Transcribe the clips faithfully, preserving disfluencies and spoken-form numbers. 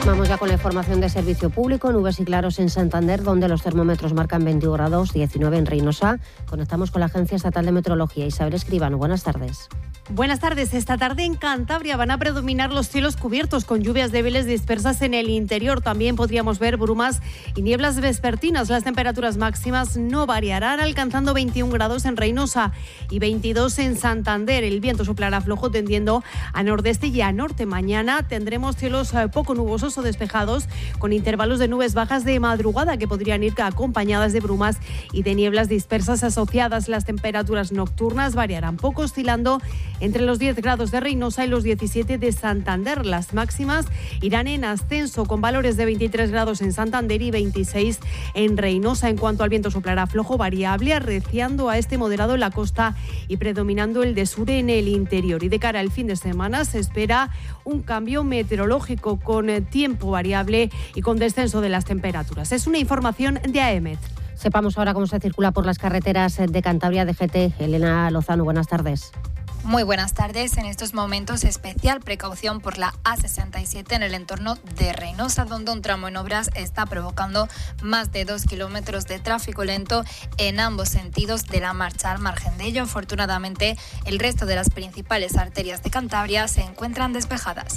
Vamos ya con la información de servicio público. Nubes y claros en Santander, donde los termómetros marcan veintiuno grados, diecinueve en Reynosa. Conectamos con la Agencia Estatal de Meteorología. Isabel Escribano, buenas tardes. Buenas tardes. Esta tarde en Cantabria van a predominar los cielos cubiertos con lluvias débiles dispersas en el interior. También podríamos ver brumas y nieblas vespertinas. Las temperaturas máximas no variarán, alcanzando veintiún grados en Reynosa y veintidós en Santander. El viento soplará flojo tendiendo a nordeste y a norte. Mañana tendremos cielos poco nubosos o despejados, con intervalos de nubes bajas de madrugada que podrían ir acompañadas de brumas y de nieblas dispersas asociadas. Las temperaturas nocturnas variarán poco, oscilando entre los diez grados de Reynosa y los diecisiete de Santander. Las máximas irán en ascenso, con valores de veintitrés grados en Santander y veintiséis en Reynosa. En cuanto al viento, soplará flojo variable, arreciando a este moderado en la costa y predominando el de sur en el interior. Y de cara al fin de semana se espera un cambio meteorológico con tiempo variable y con descenso de las temperaturas. Es una información de AEMET. Sepamos ahora cómo se circula por las carreteras de Cantabria. D G T, Elena Lozano, buenas tardes. Muy buenas tardes. En estos momentos, especial precaución por la A sesenta y siete en el entorno de Reynosa, donde un tramo en obras está provocando más de dos kilómetros de tráfico lento en ambos sentidos de la marcha. Al margen de ello, afortunadamente, el resto de las principales arterias de Cantabria se encuentran despejadas.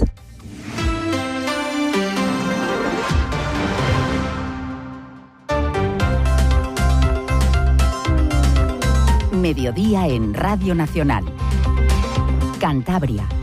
Mediodía en Radio Nacional. Cantabria.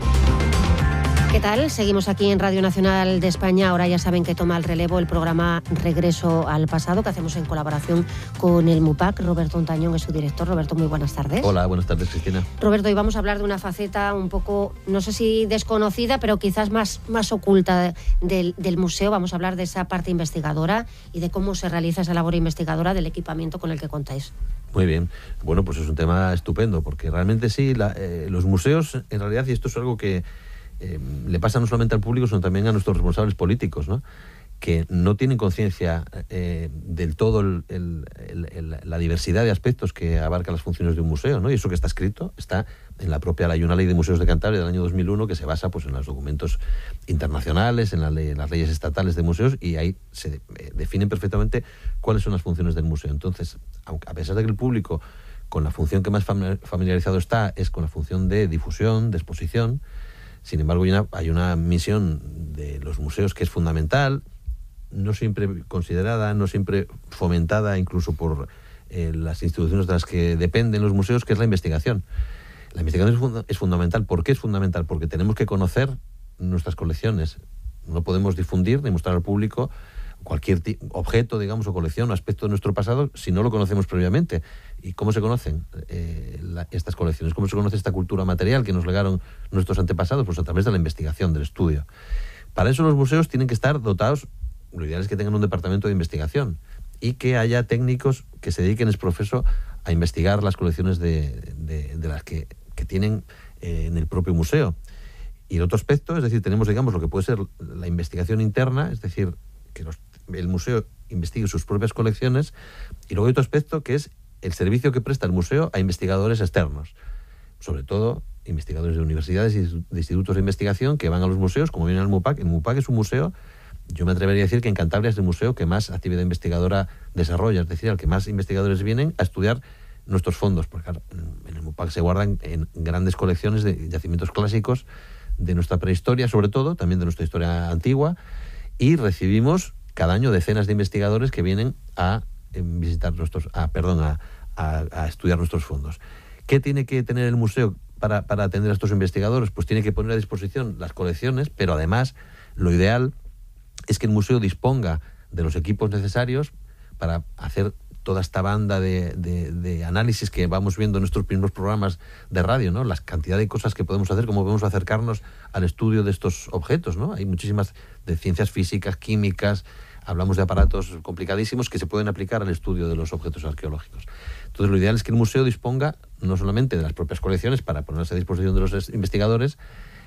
¿Qué tal? Seguimos aquí en Radio Nacional de España. Ahora ya saben que toma el relevo el programa Regreso al Pasado, que hacemos en colaboración con el MUPAC. Roberto Ontañón es su director. Roberto, muy buenas tardes. Hola, buenas tardes, Cristina. Roberto, hoy vamos a hablar de una faceta un poco, no sé si desconocida, pero quizás más, más oculta del, del museo. Vamos a hablar de esa parte investigadora y de cómo se realiza esa labor investigadora del equipamiento con el que contáis. Muy bien. Bueno, pues es un tema estupendo, porque realmente sí, la, eh, los museos, en realidad, y esto es algo que eh, le pasa no solamente al público, sino también a nuestros responsables políticos, ¿no?, que no tienen conciencia eh, del todo el, el, el, el, la diversidad de aspectos que abarca las funciones de un museo, ¿no? Y eso que está escrito está en la propia, hay una ley de museos de Cantabria del año dos mil uno que se basa pues en los documentos internacionales, en, la ley, en las leyes estatales de museos, y ahí se eh, definen perfectamente cuáles son las funciones del museo. Entonces, aunque, a pesar de que el público con la función que más familiarizado está es con la función de difusión, de exposición, sin embargo hay una, hay una misión de los museos que es fundamental, no siempre considerada, no siempre fomentada incluso por eh, las instituciones de las que dependen los museos, que es la investigación. La investigación es, funda- es fundamental. ¿Por qué es fundamental? Porque tenemos que conocer nuestras colecciones. No podemos difundir ni mostrar al público cualquier t- objeto, digamos, o colección o aspecto de nuestro pasado si no lo conocemos previamente. ¿Y cómo se conocen eh, la, estas colecciones? ¿Cómo se conoce esta cultura material que nos legaron nuestros antepasados? Pues a través de la investigación, del estudio. Para eso los museos tienen que estar dotados. Lo ideal es que tengan un departamento de investigación y que haya técnicos que se dediquen ex profeso a investigar las colecciones de, de, de las que, que tienen eh, en el propio museo. Y el otro aspecto, es decir, tenemos, digamos, lo que puede ser la investigación interna, es decir, que los, el museo investigue sus propias colecciones, y luego hay otro aspecto que es el servicio que presta el museo a investigadores externos, sobre todo investigadores de universidades y de institutos de investigación que van a los museos, como viene al MUPAC. El MUPAC es un museo. Yo me atrevería a decir que en Cantabria es el museo que más actividad investigadora desarrolla, es decir, al que más investigadores vienen a estudiar nuestros fondos, porque en el MUPAC se guardan en grandes colecciones de yacimientos clásicos de nuestra prehistoria, sobre todo, también de nuestra historia antigua, y recibimos cada año decenas de investigadores que vienen a visitar nuestros, a, perdón, a, a, a estudiar nuestros fondos. ¿Qué tiene que tener el museo para, para atender a estos investigadores? Pues tiene que poner a disposición las colecciones, pero además lo ideal es que el museo disponga de los equipos necesarios para hacer toda esta banda de, de, de análisis que vamos viendo en nuestros primeros programas de radio, ¿no? La cantidad de cosas que podemos hacer, cómo podemos acercarnos al estudio de estos objetos, ¿no? Hay muchísimas de ciencias físicas, químicas, hablamos de aparatos complicadísimos que se pueden aplicar al estudio de los objetos arqueológicos. Entonces, lo ideal es que el museo disponga no solamente de las propias colecciones para ponerse a disposición de los investigadores,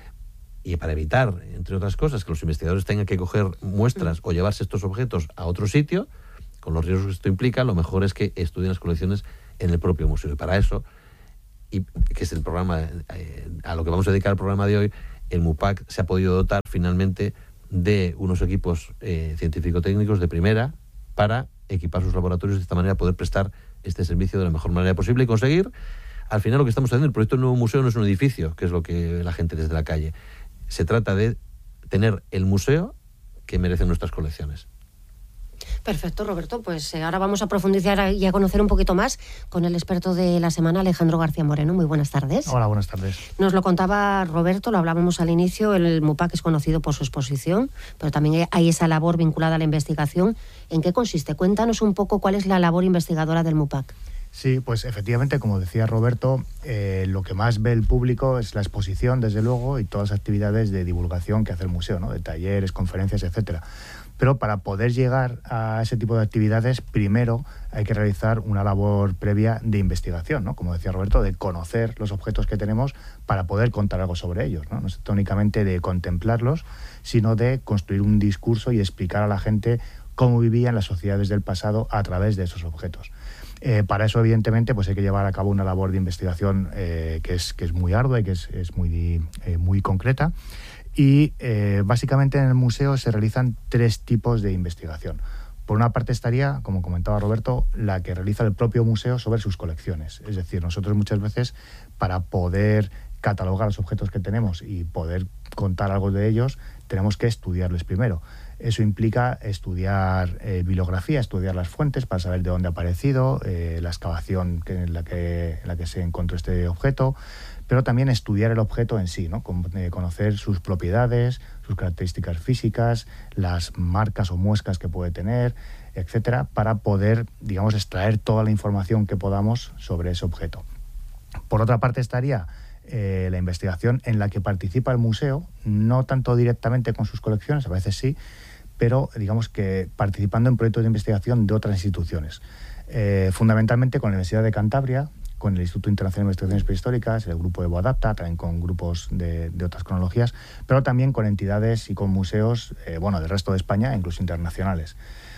y para evitar, entre otras cosas, que los investigadores tengan que coger muestras o llevarse estos objetos a otro sitio, con los riesgos que esto implica, lo mejor es que estudien las colecciones en el propio museo. Y para eso, y que es el programa, eh, a lo que vamos a dedicar el programa de hoy, el MUPAC se ha podido dotar finalmente de unos equipos eh, científico-técnicos de primera para equipar sus laboratorios de esta manera, poder prestar este servicio de la mejor manera posible y conseguir, al final lo que estamos haciendo, el proyecto del nuevo museo no es un edificio, que es lo que la gente desde la calle. Se trata de tener el museo que merecen nuestras colecciones. Perfecto, Roberto. Pues eh, ahora vamos a profundizar y a conocer un poquito más con el experto de la semana, Alejandro García Moreno. Muy buenas tardes. Hola, buenas tardes. Nos lo contaba Roberto, lo hablábamos al inicio, el MUPAC es conocido por su exposición, pero también hay esa labor vinculada a la investigación. ¿En qué consiste? Cuéntanos un poco cuál es la labor investigadora del MUPAC. Sí, pues efectivamente, como decía Roberto, eh, lo que más ve el público es la exposición, desde luego, y todas las actividades de divulgación que hace el museo, ¿no? De talleres, conferencias, etcétera. Pero para poder llegar a ese tipo de actividades, primero hay que realizar una labor previa de investigación, ¿no? Como decía Roberto, de conocer los objetos que tenemos para poder contar algo sobre ellos, ¿no? No se trata únicamente de contemplarlos, sino de construir un discurso y explicar a la gente cómo vivían las sociedades del pasado a través de esos objetos. Eh, para eso, evidentemente, pues hay que llevar a cabo una labor de investigación eh, que, es, que es muy ardua y que es, es muy, eh, muy concreta. Y eh, básicamente en el museo se realizan tres tipos de investigación. Por una parte estaría, como comentaba Roberto, la que realiza el propio museo sobre sus colecciones. Es decir, nosotros muchas veces, para poder catalogar los objetos que tenemos y poder contar algo de ellos, tenemos que estudiarles primero. Eso implica estudiar eh, bibliografía, estudiar las fuentes para saber de dónde ha aparecido, eh, la excavación que, en, la que, en la que se encontró este objeto, pero también estudiar el objeto en sí, ¿no? Con, eh, conocer sus propiedades, sus características físicas, las marcas o muescas que puede tener, etcétera, para poder, digamos, extraer toda la información que podamos sobre ese objeto. Por otra parte estaría eh, la investigación en la que participa el museo, no tanto directamente con sus colecciones, a veces sí, pero digamos que participando en proyectos de investigación de otras instituciones. Eh, fundamentalmente con la Universidad de Cantabria, con el Instituto Internacional de Investigaciones Prehistóricas, el grupo Evo Adapta, también con grupos de, de otras cronologías, pero también con entidades y con museos eh, bueno, del resto de España, incluso internacionales.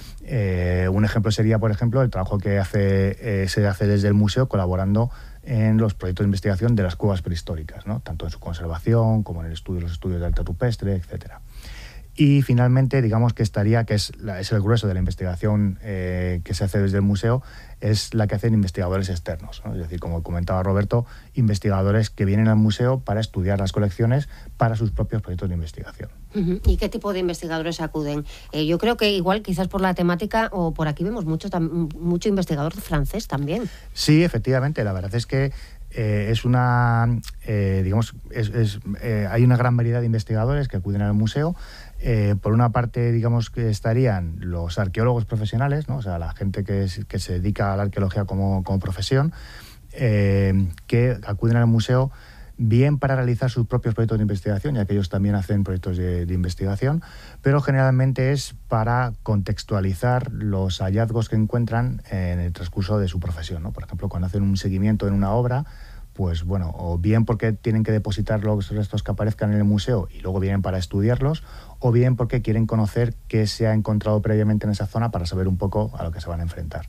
Eh, un ejemplo sería, por ejemplo, el trabajo que hace, eh, se hace desde el museo colaborando en los proyectos de investigación de las cuevas prehistóricas, ¿no? Tanto en su conservación como en el estudio, los estudios de arte rupestre, etcétera. Y finalmente, digamos que estaría, que es, la, es el grueso de la investigación eh, que se hace desde el museo, es la que hacen investigadores externos, ¿no? Es decir, como comentaba Roberto, investigadores que vienen al museo para estudiar las colecciones para sus propios proyectos de investigación. Uh-huh. ¿Y qué tipo de investigadores acuden? Eh, yo creo que igual quizás por la temática, o por aquí vemos mucho, tam- mucho investigador francés también. Sí, efectivamente, la verdad es que Eh, es una, eh, digamos, es, es, eh, hay una gran variedad de investigadores que acuden al museo. Eh, por una parte, digamos que estarían los arqueólogos profesionales, ¿no? O sea, la gente que, es, que se dedica a la arqueología como, como profesión, eh, que acuden al museo bien para realizar sus propios proyectos de investigación, ya que ellos también hacen proyectos de, de investigación, pero generalmente es para contextualizar los hallazgos que encuentran en el transcurso de su profesión, ¿no? Por ejemplo, cuando hacen un seguimiento en una obra, pues bueno, o bien porque tienen que depositar los restos que aparezcan en el museo y luego vienen para estudiarlos, o bien porque quieren conocer qué se ha encontrado previamente en esa zona para saber un poco a lo que se van a enfrentar.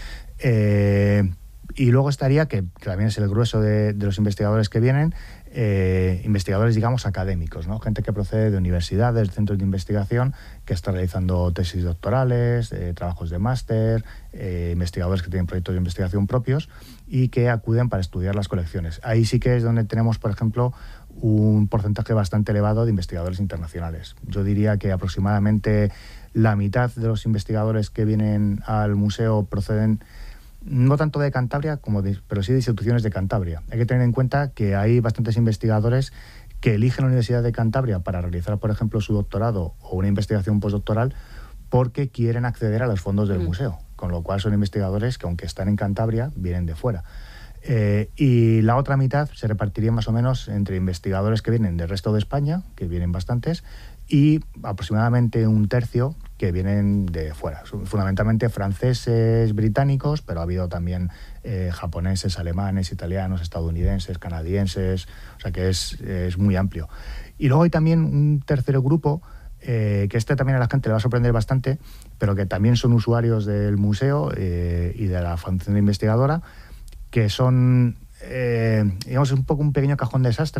Eh, Y luego estaría, que, que también es el grueso de, de los investigadores que vienen, eh, investigadores, digamos, académicos, ¿no? Gente que procede de universidades, centros de investigación, que está realizando tesis doctorales, eh, trabajos de máster, eh, investigadores que tienen proyectos de investigación propios y que acuden para estudiar las colecciones. Ahí sí que es donde tenemos, por ejemplo, un porcentaje bastante elevado de investigadores internacionales. Yo diría que aproximadamente la mitad de los investigadores que vienen al museo proceden no tanto de Cantabria, como de, pero sí de instituciones de Cantabria. Hay que tener en cuenta que hay bastantes investigadores que eligen la Universidad de Cantabria para realizar, por ejemplo, su doctorado o una investigación postdoctoral porque quieren acceder a los fondos del mm. museo, con lo cual son investigadores que, aunque están en Cantabria, vienen de fuera. Eh, y la otra mitad se repartiría más o menos entre investigadores que vienen del resto de España, que vienen bastantes, y aproximadamente un tercio que vienen de fuera, fundamentalmente franceses, británicos, pero ha habido también eh, japoneses, alemanes, italianos, estadounidenses, canadienses, o sea que es, es muy amplio. Y luego hay también un tercer grupo, eh, que este también a la gente le va a sorprender bastante, pero que también son usuarios del museo eh, y de la función investigadora, que son, eh, digamos, un poco un pequeño cajón desastre,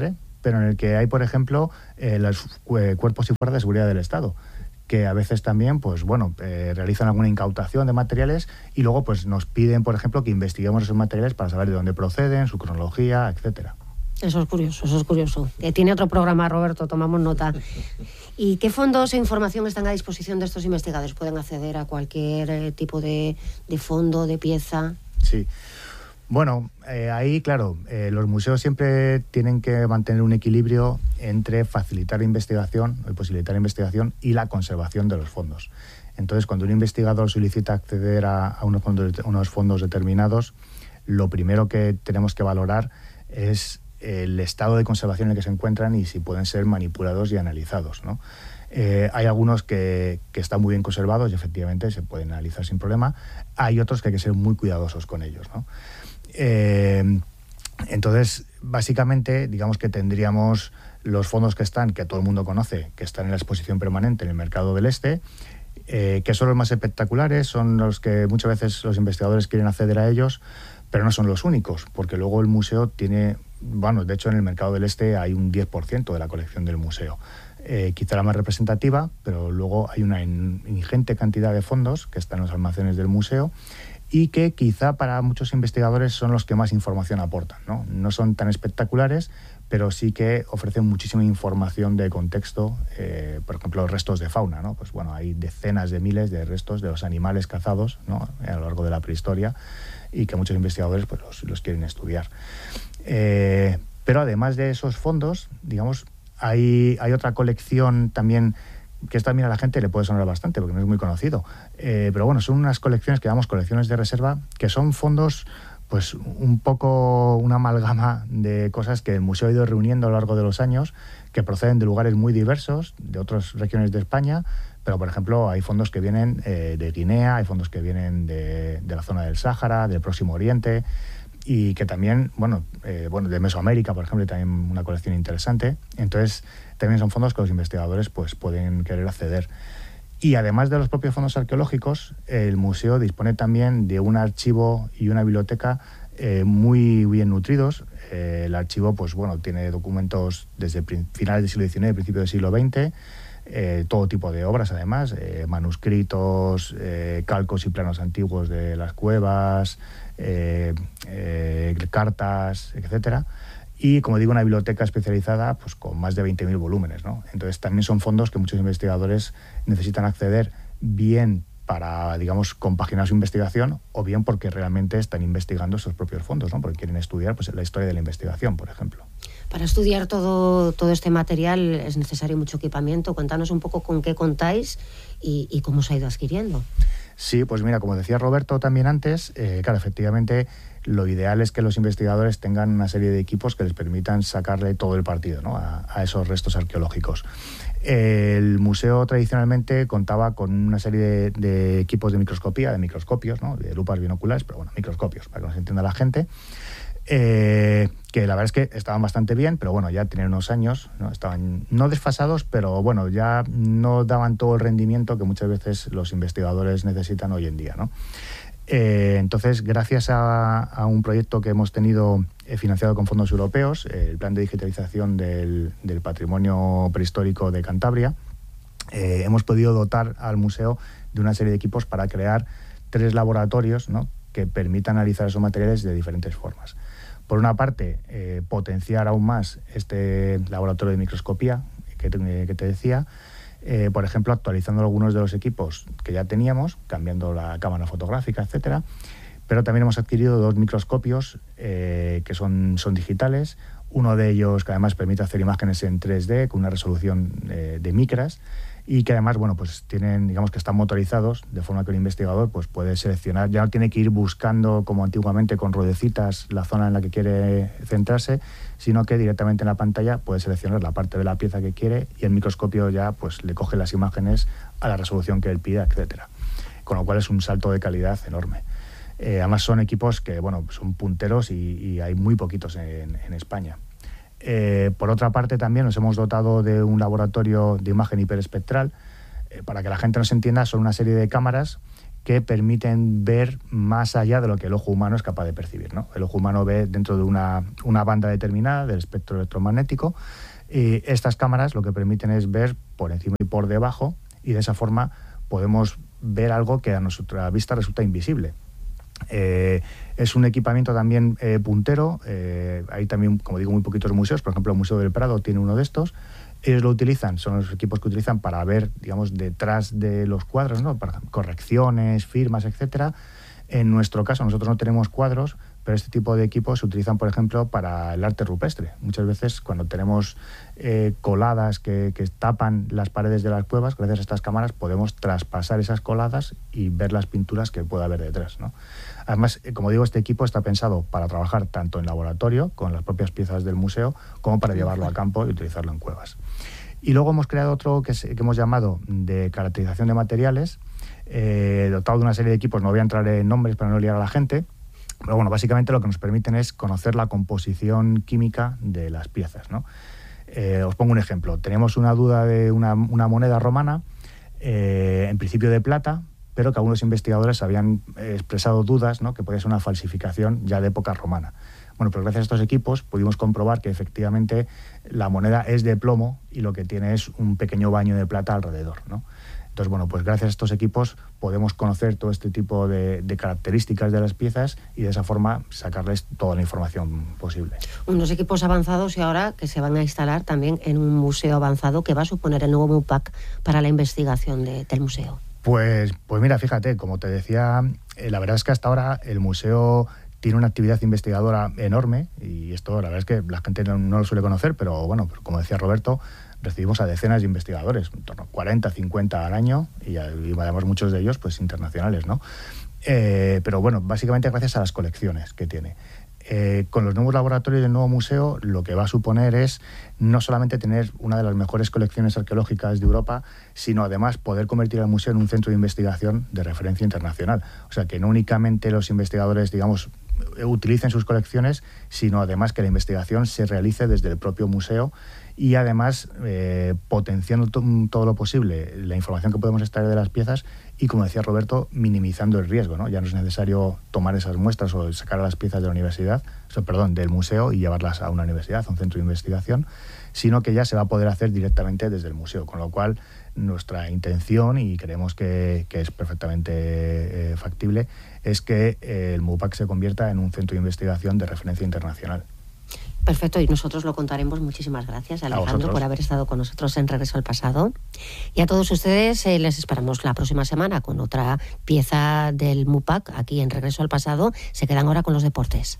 pero en el que hay, por ejemplo, eh, los eh, cuerpos y fuerzas de seguridad del Estado, que a veces también, pues bueno, eh, realizan alguna incautación de materiales y luego pues nos piden, por ejemplo, que investiguemos esos materiales para saber de dónde proceden, su cronología, etcétera. Eso es curioso, eso es curioso. Eh, tiene otro programa, Roberto, tomamos nota. ¿Y qué fondos e información están a disposición de estos investigadores? ¿Pueden acceder a cualquier eh, tipo de, de fondo, de pieza? Sí. Bueno, eh, ahí, claro, eh, los museos siempre tienen que mantener un equilibrio entre facilitar la investigación, el posibilitar la investigación y la conservación de los fondos. Entonces, cuando un investigador solicita acceder a, a unos, fondos, unos fondos determinados, lo primero que tenemos que valorar es el estado de conservación en el que se encuentran y si pueden ser manipulados y analizados, ¿no? Eh, hay algunos que, que están muy bien conservados y efectivamente se pueden analizar sin problema. Hay otros que hay que ser muy cuidadosos con ellos, ¿no? Eh, entonces, básicamente, digamos que tendríamos los fondos que están, que todo el mundo conoce, que están en la exposición permanente en el Mercado del Este, eh, que son los más espectaculares, son los que muchas veces los investigadores quieren acceder a ellos, pero no son los únicos, porque luego el museo tiene, bueno, de hecho en el Mercado del Este hay un diez por ciento de la colección del museo. Eh, quizá la más representativa, pero luego hay una ingente cantidad de fondos que están en los almacenes del museo y que quizá para muchos investigadores son los que más información aportan, ¿no? No son tan espectaculares, pero sí que ofrecen muchísima información de contexto, eh, por ejemplo, los restos de fauna, ¿no? Pues bueno, hay decenas de miles de restos de los animales cazados, ¿no?, a lo largo de la prehistoria y que muchos investigadores pues los, los quieren estudiar. Eh, pero además de esos fondos, digamos, hay, hay otra colección también que esto también a la gente le puede sonar bastante porque no es muy conocido. Eh, pero bueno, son unas colecciones que llamamos colecciones de reserva, que son fondos, pues un poco una amalgama de cosas que el museo ha ido reuniendo a lo largo de los años, que proceden de lugares muy diversos, de otras regiones de España, pero por ejemplo hay fondos que vienen eh, de Guinea, hay fondos que vienen de, de la zona del Sáhara, del Próximo Oriente, y que también, bueno, eh, bueno, de Mesoamérica, por ejemplo, también una colección interesante. Entonces, también son fondos que los investigadores pues pueden querer acceder. Y además de los propios fondos arqueológicos, el museo dispone también de un archivo y una biblioteca eh, muy bien nutridos. Eh, el archivo, pues bueno, tiene documentos desde finales del siglo diecinueve, principios del siglo veinte, eh, todo tipo de obras además, eh, manuscritos, eh, calcos y planos antiguos de las cuevas, eh, eh, cartas, etcétera. Y, como digo, una biblioteca especializada pues con más de veinte mil volúmenes, ¿no? Entonces, también son fondos que muchos investigadores necesitan acceder, bien para, digamos, compaginar su investigación o bien porque realmente están investigando esos propios fondos, ¿no? Porque quieren estudiar pues la historia de la investigación, por ejemplo. Para estudiar todo, todo este material es necesario mucho equipamiento. Cuéntanos un poco con qué contáis y, y cómo se ha ido adquiriendo. Sí, pues mira, como decía Roberto también antes, eh, claro, efectivamente lo ideal es que los investigadores tengan una serie de equipos que les permitan sacarle todo el partido, ¿no?, a, a esos restos arqueológicos. El museo tradicionalmente contaba con una serie de, de equipos de microscopía, de microscopios, ¿no?, de lupas binoculares, pero bueno, microscopios, para que nos entienda la gente, eh, que la verdad es que estaban bastante bien, pero bueno, ya tenían unos años, ¿no?, estaban no desfasados, pero bueno, ya no daban todo el rendimiento que muchas veces los investigadores necesitan hoy en día, ¿no? Eh, entonces, gracias a, a un proyecto que hemos tenido eh, financiado con fondos europeos, eh, el Plan de Digitalización del, del Patrimonio Prehistórico de Cantabria, eh, hemos podido dotar al museo de una serie de equipos para crear tres laboratorios, ¿no?, que permitan analizar esos materiales de diferentes formas. Por una parte, eh, potenciar aún más este laboratorio de microscopía que te, que te decía, eh, por ejemplo, actualizando algunos de los equipos que ya teníamos, cambiando la cámara fotográfica, etcétera. Pero también hemos adquirido dos microscopios eh, que son, son digitales, uno de ellos que además permite hacer imágenes en tres D con una resolución eh, de micras, y que además, bueno, pues tienen, digamos que están motorizados, de forma que el investigador pues puede seleccionar, ya no tiene que ir buscando como antiguamente con ruedecitas la zona en la que quiere centrarse, sino que directamente en la pantalla puede seleccionar la parte de la pieza que quiere y el microscopio ya pues le coge las imágenes a la resolución que él pida, etcétera. Con lo cual es un salto de calidad enorme. Eh, además son equipos que, bueno, son punteros y, y hay muy poquitos en, en España. Eh, por otra parte, también nos hemos dotado de un laboratorio de imagen hiperespectral. Eh, para que la gente nos entienda, son una serie de cámaras que permiten ver más allá de lo que el ojo humano es capaz de percibir, ¿no? El ojo humano ve dentro de una, una banda determinada del espectro electromagnético, y estas cámaras lo que permiten es ver por encima y por debajo, y de esa forma podemos ver algo que a nuestra vista resulta invisible. Eh, es un equipamiento también eh, puntero. Eh, hay también, como digo, muy poquitos museos. Por ejemplo, el Museo del Prado tiene uno de estos. Ellos lo utilizan, son los equipos que utilizan para ver, digamos, detrás de los cuadros, ¿no? Para correcciones, firmas, etcétera. En nuestro caso, nosotros no tenemos cuadros, pero este tipo de equipos se utilizan, por ejemplo, para el arte rupestre. Muchas veces, cuando tenemos eh, coladas que, que tapan las paredes de las cuevas, gracias a estas cámaras podemos traspasar esas coladas y ver las pinturas que pueda haber detrás, ¿no? Además, como digo, este equipo está pensado para trabajar tanto en laboratorio, con las propias piezas del museo, como para llevarlo a campo y utilizarlo en cuevas. Y luego hemos creado otro que, es, que hemos llamado de caracterización de materiales, eh, dotado de una serie de equipos. No voy a entrar en nombres para no liar a la gente, pero bueno, básicamente lo que nos permiten es conocer la composición química de las piezas, ¿no? Eh, os pongo un ejemplo. Tenemos una duda de una, una moneda romana, eh, en principio de plata, pero que algunos investigadores habían expresado dudas, ¿no?, que podía ser una falsificación ya de época romana. Bueno, pues gracias a estos equipos pudimos comprobar que efectivamente la moneda es de plomo y lo que tiene es un pequeño baño de plata alrededor, ¿no? Entonces, bueno, pues gracias a estos equipos podemos conocer todo este tipo de, de características de las piezas y de esa forma sacarles toda la información posible. Unos equipos avanzados y ahora que se van a instalar también en un museo avanzado que va a suponer el nuevo MUPAC para la investigación de, del museo. Pues, pues mira, fíjate, como te decía, eh, la verdad es que hasta ahora el museo tiene una actividad investigadora enorme y esto la verdad es que la gente no, no lo suele conocer, pero bueno, como decía Roberto, recibimos a decenas de investigadores, en torno a cuarenta, cincuenta al año y, y además muchos de ellos pues internacionales, ¿no? Eh, pero bueno, básicamente gracias a las colecciones que tiene. Eh, con los nuevos laboratorios del nuevo museo lo que va a suponer es no solamente tener una de las mejores colecciones arqueológicas de Europa, sino además poder convertir al museo en un centro de investigación de referencia internacional. O sea, que no únicamente los investigadores, digamos, utilicen sus colecciones, sino además que la investigación se realice desde el propio museo y además eh, potenciando to- todo lo posible la información que podemos extraer de las piezas y, como decía Roberto, minimizando el riesgo, ¿no? Ya no es necesario tomar esas muestras o sacar a las piezas de la universidad, o sea, perdón, del museo y llevarlas a una universidad, a un centro de investigación, sino que ya se va a poder hacer directamente desde el museo, con lo cual nuestra intención, y creemos que, que es perfectamente eh, factible, es que eh, el MUPAC se convierta en un centro de investigación de referencia internacional. Perfecto, y nosotros lo contaremos. Muchísimas gracias, Alejandro, por haber estado con nosotros en Regreso al Pasado. Y a todos ustedes eh, les esperamos la próxima semana con otra pieza del MUPAC aquí en Regreso al Pasado. Se quedan ahora con los deportes.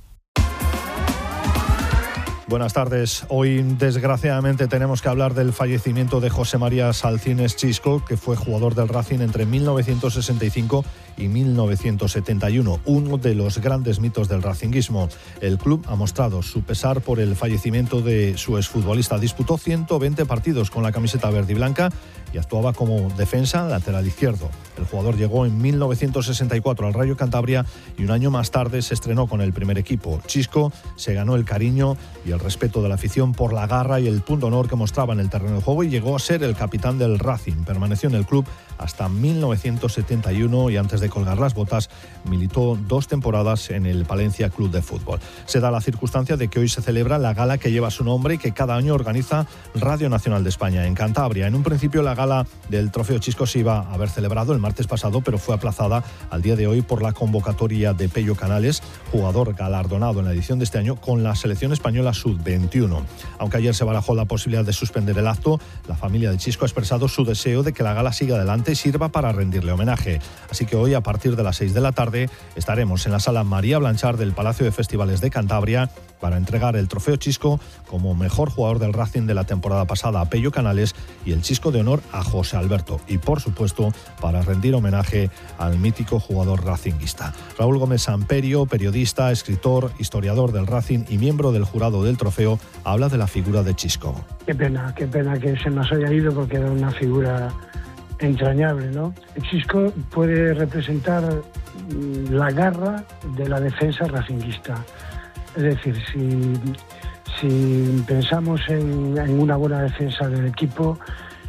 Buenas tardes. Hoy, desgraciadamente, tenemos que hablar del fallecimiento de José María Salcines Chisco, que fue jugador del Racing entre mil novecientos sesenta y cinco y mil novecientos setenta y uno, uno de los grandes mitos del racinguismo. El club ha mostrado su pesar por el fallecimiento de su exfutbolista. Disputó ciento veinte partidos con la camiseta verde y blanca y actuaba como defensa lateral izquierdo. El jugador llegó en mil novecientos sesenta y cuatro al Rayo Cantabria y un año más tarde se estrenó con el primer equipo. Chisco se ganó el cariño y el respeto de la afición por la garra y el punto honor que mostraba en el terreno de juego y llegó a ser el capitán del Racing. Permaneció en el club hasta mil novecientos setenta y uno y antes de colgar las botas militó dos temporadas en el Palencia Club de Fútbol. Se da la circunstancia de que hoy se celebra la gala que lleva su nombre y que cada año organiza Radio Nacional de España en Cantabria. En un principio la gala del Trofeo Chisco se iba a haber celebrado el martes pasado, pero fue aplazada al día de hoy por la convocatoria de Pello Canales, jugador galardonado en la edición de este año con la selección española sub veintiuno. Aunque ayer se barajó la posibilidad de suspender el acto, la familia de Chisco ha expresado su deseo de que la gala siga adelante y sirva para rendirle homenaje. Así que hoy, a partir de las seis de la tarde, estaremos en la sala María Blanchard del Palacio de Festivales de Cantabria para entregar el Trofeo Chisco como mejor jugador del Racing de la temporada pasada a Pello Canales y el Chisco de honor a José Alberto. Y, por supuesto, para rendir homenaje al mítico jugador racinguista. Raúl Gómez Samperio, periodista, escritor, historiador del Racing y miembro del jurado del trofeo, habla de la figura de Chisco. Qué pena, qué pena que se nos haya ido porque era una figura entrañable, ¿no? El Chisco puede representar la garra de la defensa racinguista. Es decir, si, si pensamos en, en una buena defensa del equipo,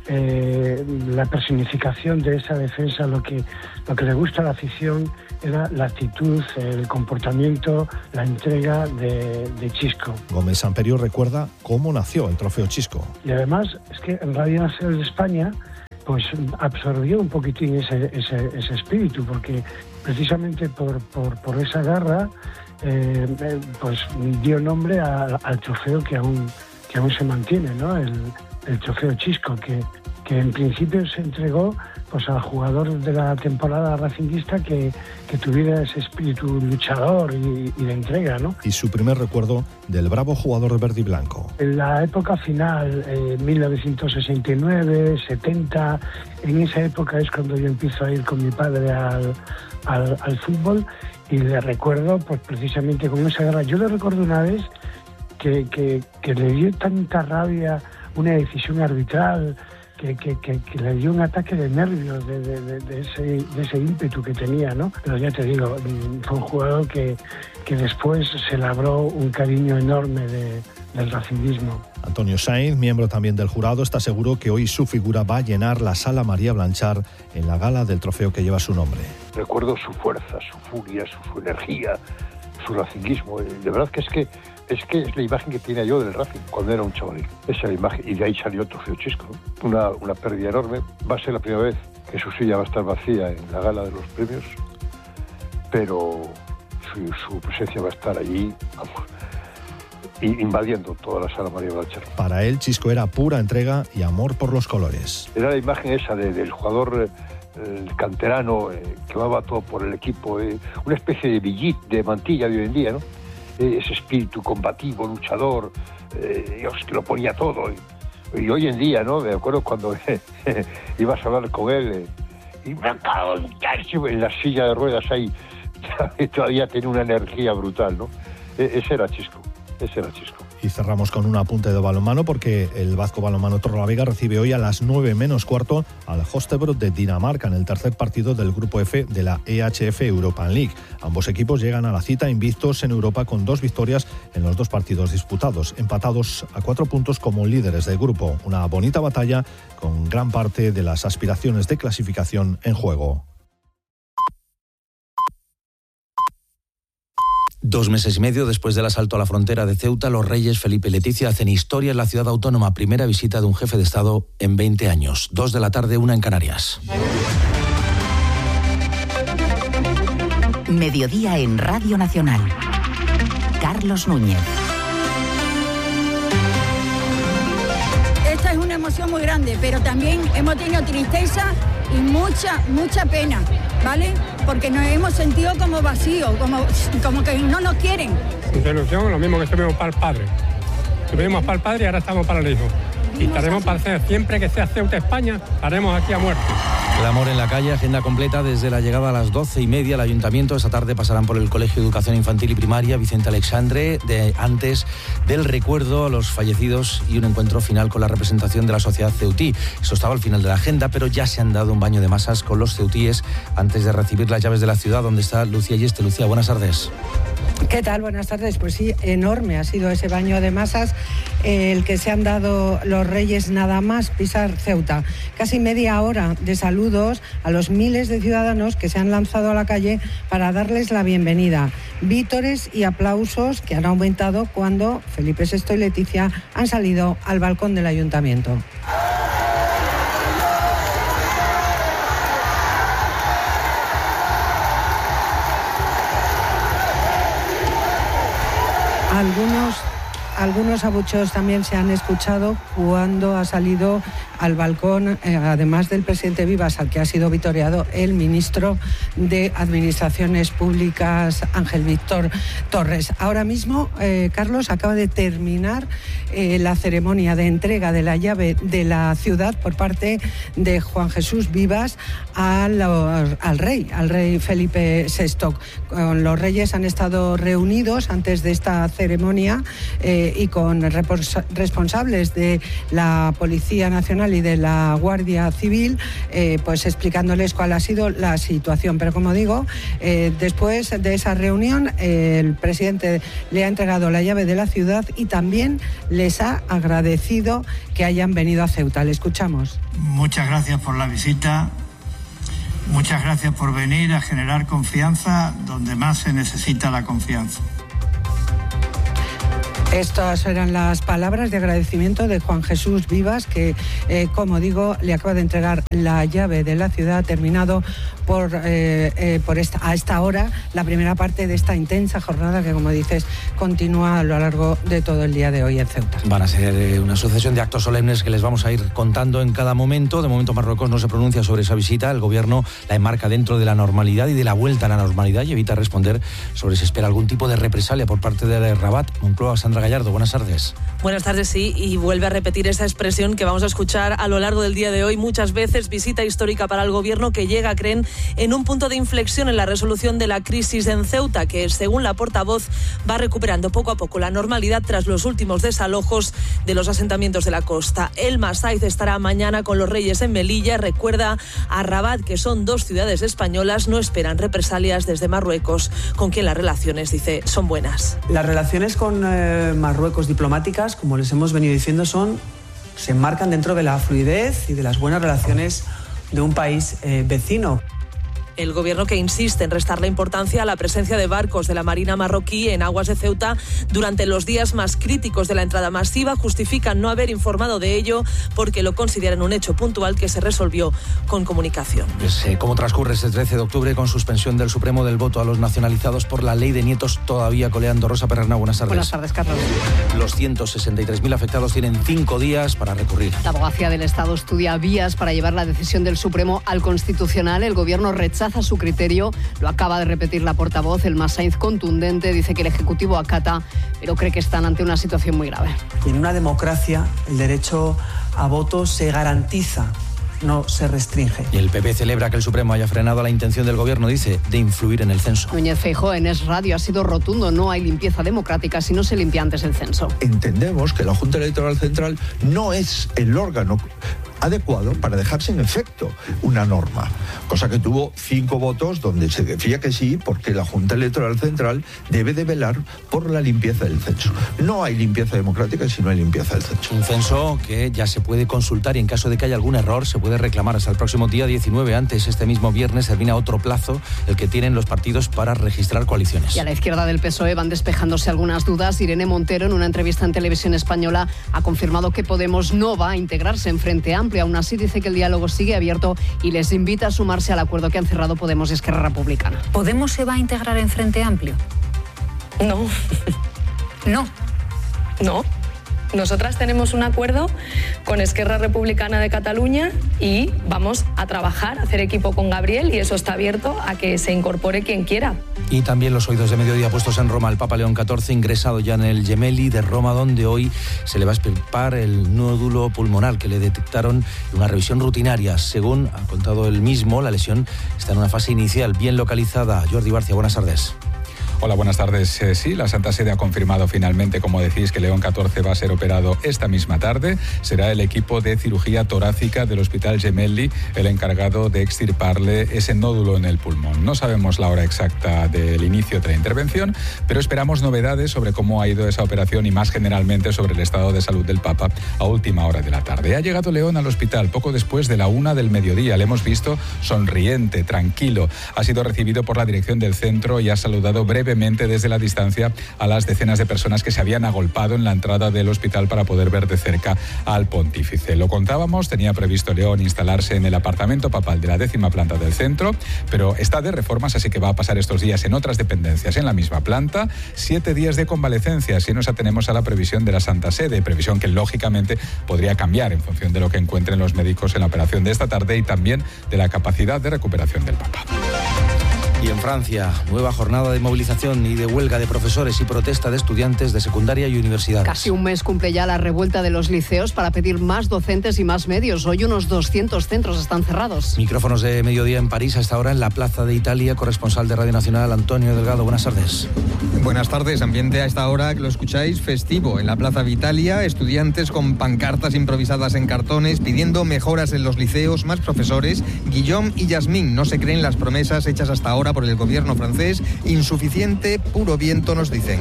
eh, la personificación de esa defensa, lo que, lo que le gusta a la afición era la actitud, el comportamiento, la entrega de, de Chisco. Gómez Samperio recuerda cómo nació el trofeo Chisco. Y además es que en Radio Nacional de España pues absorbió un poquitín ese, ese, ese espíritu, porque precisamente por, por, por esa garra eh, pues dio nombre a, al trofeo que aún, que aún se mantiene, ¿no? El, el trofeo Chisco, que, que en principio se entregó pues al jugador de la temporada racinguista que, que tuviera ese espíritu luchador y, y de entrega, ¿no? Y su primer recuerdo del bravo jugador verde y blanco. En la época final, eh, mil novecientos sesenta y nueve, setenta, en esa época es cuando yo empiezo a ir con mi padre al, al, al fútbol, y le recuerdo pues precisamente con esa garra. Yo le recuerdo una vez que, que, que le dio tanta rabia una decisión arbitral, Que, que, que, que le dio un ataque de nervios de, de, de, de, ese, de ese ímpetu que tenía, ¿no? Pero ya te digo, fue un jugador que, que después se labró un cariño enorme de, del racinguismo. Antonio Sainz, miembro también del jurado, está seguro que hoy su figura va a llenar la Sala María Blanchard en la gala del trofeo que lleva su nombre. Recuerdo su fuerza, su furia, su, su energía, su racinguismo. De verdad que es que Es que es la imagen que tenía yo del Racing cuando era un chavalín. Esa es la imagen, y de ahí salió el trofeo Chisco, ¿no? Una, una pérdida enorme. Va a ser la primera vez que su silla va a estar vacía en la gala de los premios, pero su, su presencia va a estar allí, vamos, invadiendo toda la Sala María Blanchard. Para él, Chisco era pura entrega y amor por los colores. Era la imagen esa de, del jugador el canterano eh, que va todo por el equipo, eh, una especie de billit, de mantilla de hoy en día, ¿no? Ese espíritu combativo, luchador, eh, Dios, que lo ponía todo. Y, y hoy en día, ¿no? Me acuerdo cuando ibas a hablar con él eh, y me acabo en la silla de ruedas ahí, todavía tiene una energía brutal, ¿no? E- ese era Chisco, ese era Chisco. Y cerramos con un apunte de balonmano, porque el Vasco Balonmano Torrelavega recibe hoy a las nueve menos cuarto al Hostebro de Dinamarca en el tercer partido del Grupo F de la E H F European League. Ambos equipos llegan a la cita invictos en Europa con dos victorias en los dos partidos disputados, empatados a cuatro puntos como líderes del grupo. Una bonita batalla con gran parte de las aspiraciones de clasificación en juego. Dos meses y medio después del asalto a la frontera de Ceuta, los reyes Felipe y Leticia hacen historia en la ciudad autónoma. Primera visita de un jefe de Estado en veinte años. Dos de la tarde, una en Canarias. Mediodía en Radio Nacional. Carlos Núñez. Esta es una emoción muy grande, pero también hemos tenido tristeza y mucha, mucha pena, ¿vale? Porque nos hemos sentido como vacíos, como, como que no nos quieren. Ilusión, lo mismo que estuvimos para el padre. Estuvimos para el padre y ahora estamos para el hijo. Y estaremos para hacer, siempre que sea Ceuta España, estaremos aquí a muerte. Clamor en la calle, agenda completa desde la llegada a las doce y media al Ayuntamiento. Esta tarde pasarán por el Colegio de Educación Infantil y Primaria Vicente Alexandre, de, antes del recuerdo a los fallecidos y un encuentro final con la representación de la sociedad ceutí. Eso estaba al final de la agenda, pero ya se han dado un baño de masas con los ceutíes antes de recibir las llaves de la ciudad, donde está Lucía Yeste. Lucía, buenas tardes. ¿Qué tal? Buenas tardes. Pues sí, enorme ha sido ese baño de masas el que se han dado los reyes nada más pisar Ceuta. Casi media hora de saludos a los miles de ciudadanos que se han lanzado a la calle para darles la bienvenida. Vítores y aplausos que han aumentado cuando Felipe sexto y Leticia han salido al balcón del Ayuntamiento. Algunos, algunos abucheos también se han escuchado cuando ha salido al balcón, eh, además del presidente Vivas, al que ha sido vitoreado el ministro de Administraciones Públicas, Ángel Víctor Torres. Ahora mismo, eh, Carlos, acaba de terminar eh, la ceremonia de entrega de la llave de la ciudad por parte de Juan Jesús Vivas al, al rey, al rey Felipe sexto. Con los reyes han estado reunidos antes de esta ceremonia eh, y con responsables de la Policía Nacional Nacional y de la Guardia Civil, eh, pues explicándoles cuál ha sido la situación. Pero como digo, eh, después de esa reunión, eh, el presidente le ha entregado la llave de la ciudad y también les ha agradecido que hayan venido a Ceuta. Le escuchamos. Muchas gracias por la visita. Muchas gracias por venir a generar confianza donde más se necesita la confianza. Estas eran las palabras de agradecimiento de Juan Jesús Vivas, que, eh, como digo, le acaba de entregar la llave de la ciudad, terminado por, eh, eh, por esta, a esta hora la primera parte de esta intensa jornada que, como dices, continúa a lo largo de todo el día de hoy en Ceuta. Van a ser eh, una sucesión de actos solemnes que les vamos a ir contando en cada momento. De momento Marruecos no se pronuncia sobre esa visita. El gobierno la enmarca dentro de la normalidad y de la vuelta a la normalidad y evita responder sobre si se espera algún tipo de represalia por parte de Rabat. Moncloa, Sandra Gallardo, buenas tardes. Buenas tardes, sí, y vuelve a repetir esa expresión que vamos a escuchar a lo largo del día de hoy muchas veces. Visita histórica para el gobierno que llega, creen, en un punto de inflexión en la resolución de la crisis en Ceuta, que según la portavoz va recuperando poco a poco la normalidad tras los últimos desalojos de los asentamientos de la costa. El Masaiz estará mañana con los Reyes en Melilla. Recuerda a Rabat que son dos ciudades españolas, no esperan represalias desde Marruecos, con quien las relaciones, dice, son buenas. Las relaciones con eh, Marruecos diplomáticas, como les hemos venido diciendo, son se enmarcan dentro de la fluidez y de las buenas relaciones de un país eh, vecino. El gobierno que insiste en restarle importancia a la presencia de barcos de la Marina marroquí en aguas de Ceuta durante los días más críticos de la entrada masiva, justifican no haber informado de ello porque lo consideran un hecho puntual que se resolvió con comunicación. Pues, eh, ¿Cómo transcurre este trece de octubre con suspensión del Supremo del voto a los nacionalizados por la ley de nietos todavía coleando? Rosa Perrernau, buenas tardes. Buenas tardes, Carlos. Los ciento sesenta y tres mil afectados tienen cinco días para recurrir. La abogacía del Estado estudia vías para llevar la decisión del Supremo al Constitucional. El gobierno rechaza su criterio, lo acaba de repetir la portavoz. El Masaiz, contundente, dice que el Ejecutivo acata, pero cree que están ante una situación muy grave. Y en una democracia el derecho a voto se garantiza, no se restringe. Y el P P celebra que el Supremo haya frenado la intención del gobierno, dice, de influir en el censo. Núñez Feijóo en Es Radio ha sido rotundo: no hay limpieza democrática si no se limpia antes el censo. Entendemos que la Junta Electoral Central no es el órgano adecuado para dejar sin efecto una norma, cosa que tuvo cinco votos donde se decía que sí, porque la Junta Electoral Central debe de velar por la limpieza del censo. No hay limpieza democrática si no hay limpieza del censo. Un censo que ya se puede consultar y en caso de que haya algún error se puede reclamar hasta el próximo día diecinueve. Antes, este mismo viernes, termina otro plazo, el que tienen los partidos para registrar coaliciones. Y a la izquierda del P S O E van despejándose algunas dudas. Irene Montero, en una entrevista en Televisión Española, ha confirmado que Podemos no va a integrarse en Frente Amplio. Aún así, dice que el diálogo sigue abierto y les invita a sumarse al acuerdo que han cerrado Podemos y Esquerra Republicana. ¿Podemos se va a integrar en Frente Amplio? No. No. No. Nosotras tenemos un acuerdo con Esquerra Republicana de Cataluña y vamos a trabajar, a hacer equipo con Gabriel, y eso está abierto a que se incorpore quien quiera. Y también los oídos de mediodía puestos en Roma. El Papa León catorce, ingresado ya en el Gemelli de Roma, donde hoy se le va a extirpar el nódulo pulmonar que le detectaron en una revisión rutinaria. Según ha contado él mismo, la lesión está en una fase inicial bien localizada. Jordi Barcia, buenas tardes. Hola, buenas tardes. Eh, sí, la Santa Sede ha confirmado finalmente, como decís, que León catorce va a ser operado esta misma tarde. Será el equipo de cirugía torácica del Hospital Gemelli el encargado de extirparle ese nódulo en el pulmón. No sabemos la hora exacta del inicio de la intervención, pero esperamos novedades sobre cómo ha ido esa operación y más generalmente sobre el estado de salud del Papa a última hora de la tarde. Ha llegado León al hospital poco después de la una del mediodía. Le hemos visto sonriente, tranquilo. Ha sido recibido por la dirección del centro y ha saludado brevemente desde la distancia a las decenas de personas que se habían agolpado en la entrada del hospital para poder ver de cerca al pontífice. Lo contábamos, tenía previsto León instalarse en el apartamento papal de la décima planta del centro, pero está de reformas, así que va a pasar estos días en otras dependencias en la misma planta. Siete días de convalecencia, si nos atenemos a la previsión de la Santa Sede, previsión que lógicamente podría cambiar en función de lo que encuentren los médicos en la operación de esta tarde y también de la capacidad de recuperación del Papa. Y en Francia, nueva jornada de movilización y de huelga de profesores y protesta de estudiantes de secundaria y universidades. Casi un mes cumple ya la revuelta de los liceos para pedir más docentes y más medios. Hoy unos doscientos centros están cerrados. Micrófonos de mediodía en París, hasta ahora en la Plaza de Italia. Corresponsal de Radio Nacional, Antonio Delgado, buenas tardes. Buenas tardes, ambiente a esta hora que lo escucháis festivo en la Plaza Vitalia, estudiantes con pancartas improvisadas en cartones pidiendo mejoras en los liceos, más profesores. Guillaume y Yasmín no se creen las promesas hechas hasta ahora por el gobierno francés, insuficiente, puro viento nos dicen.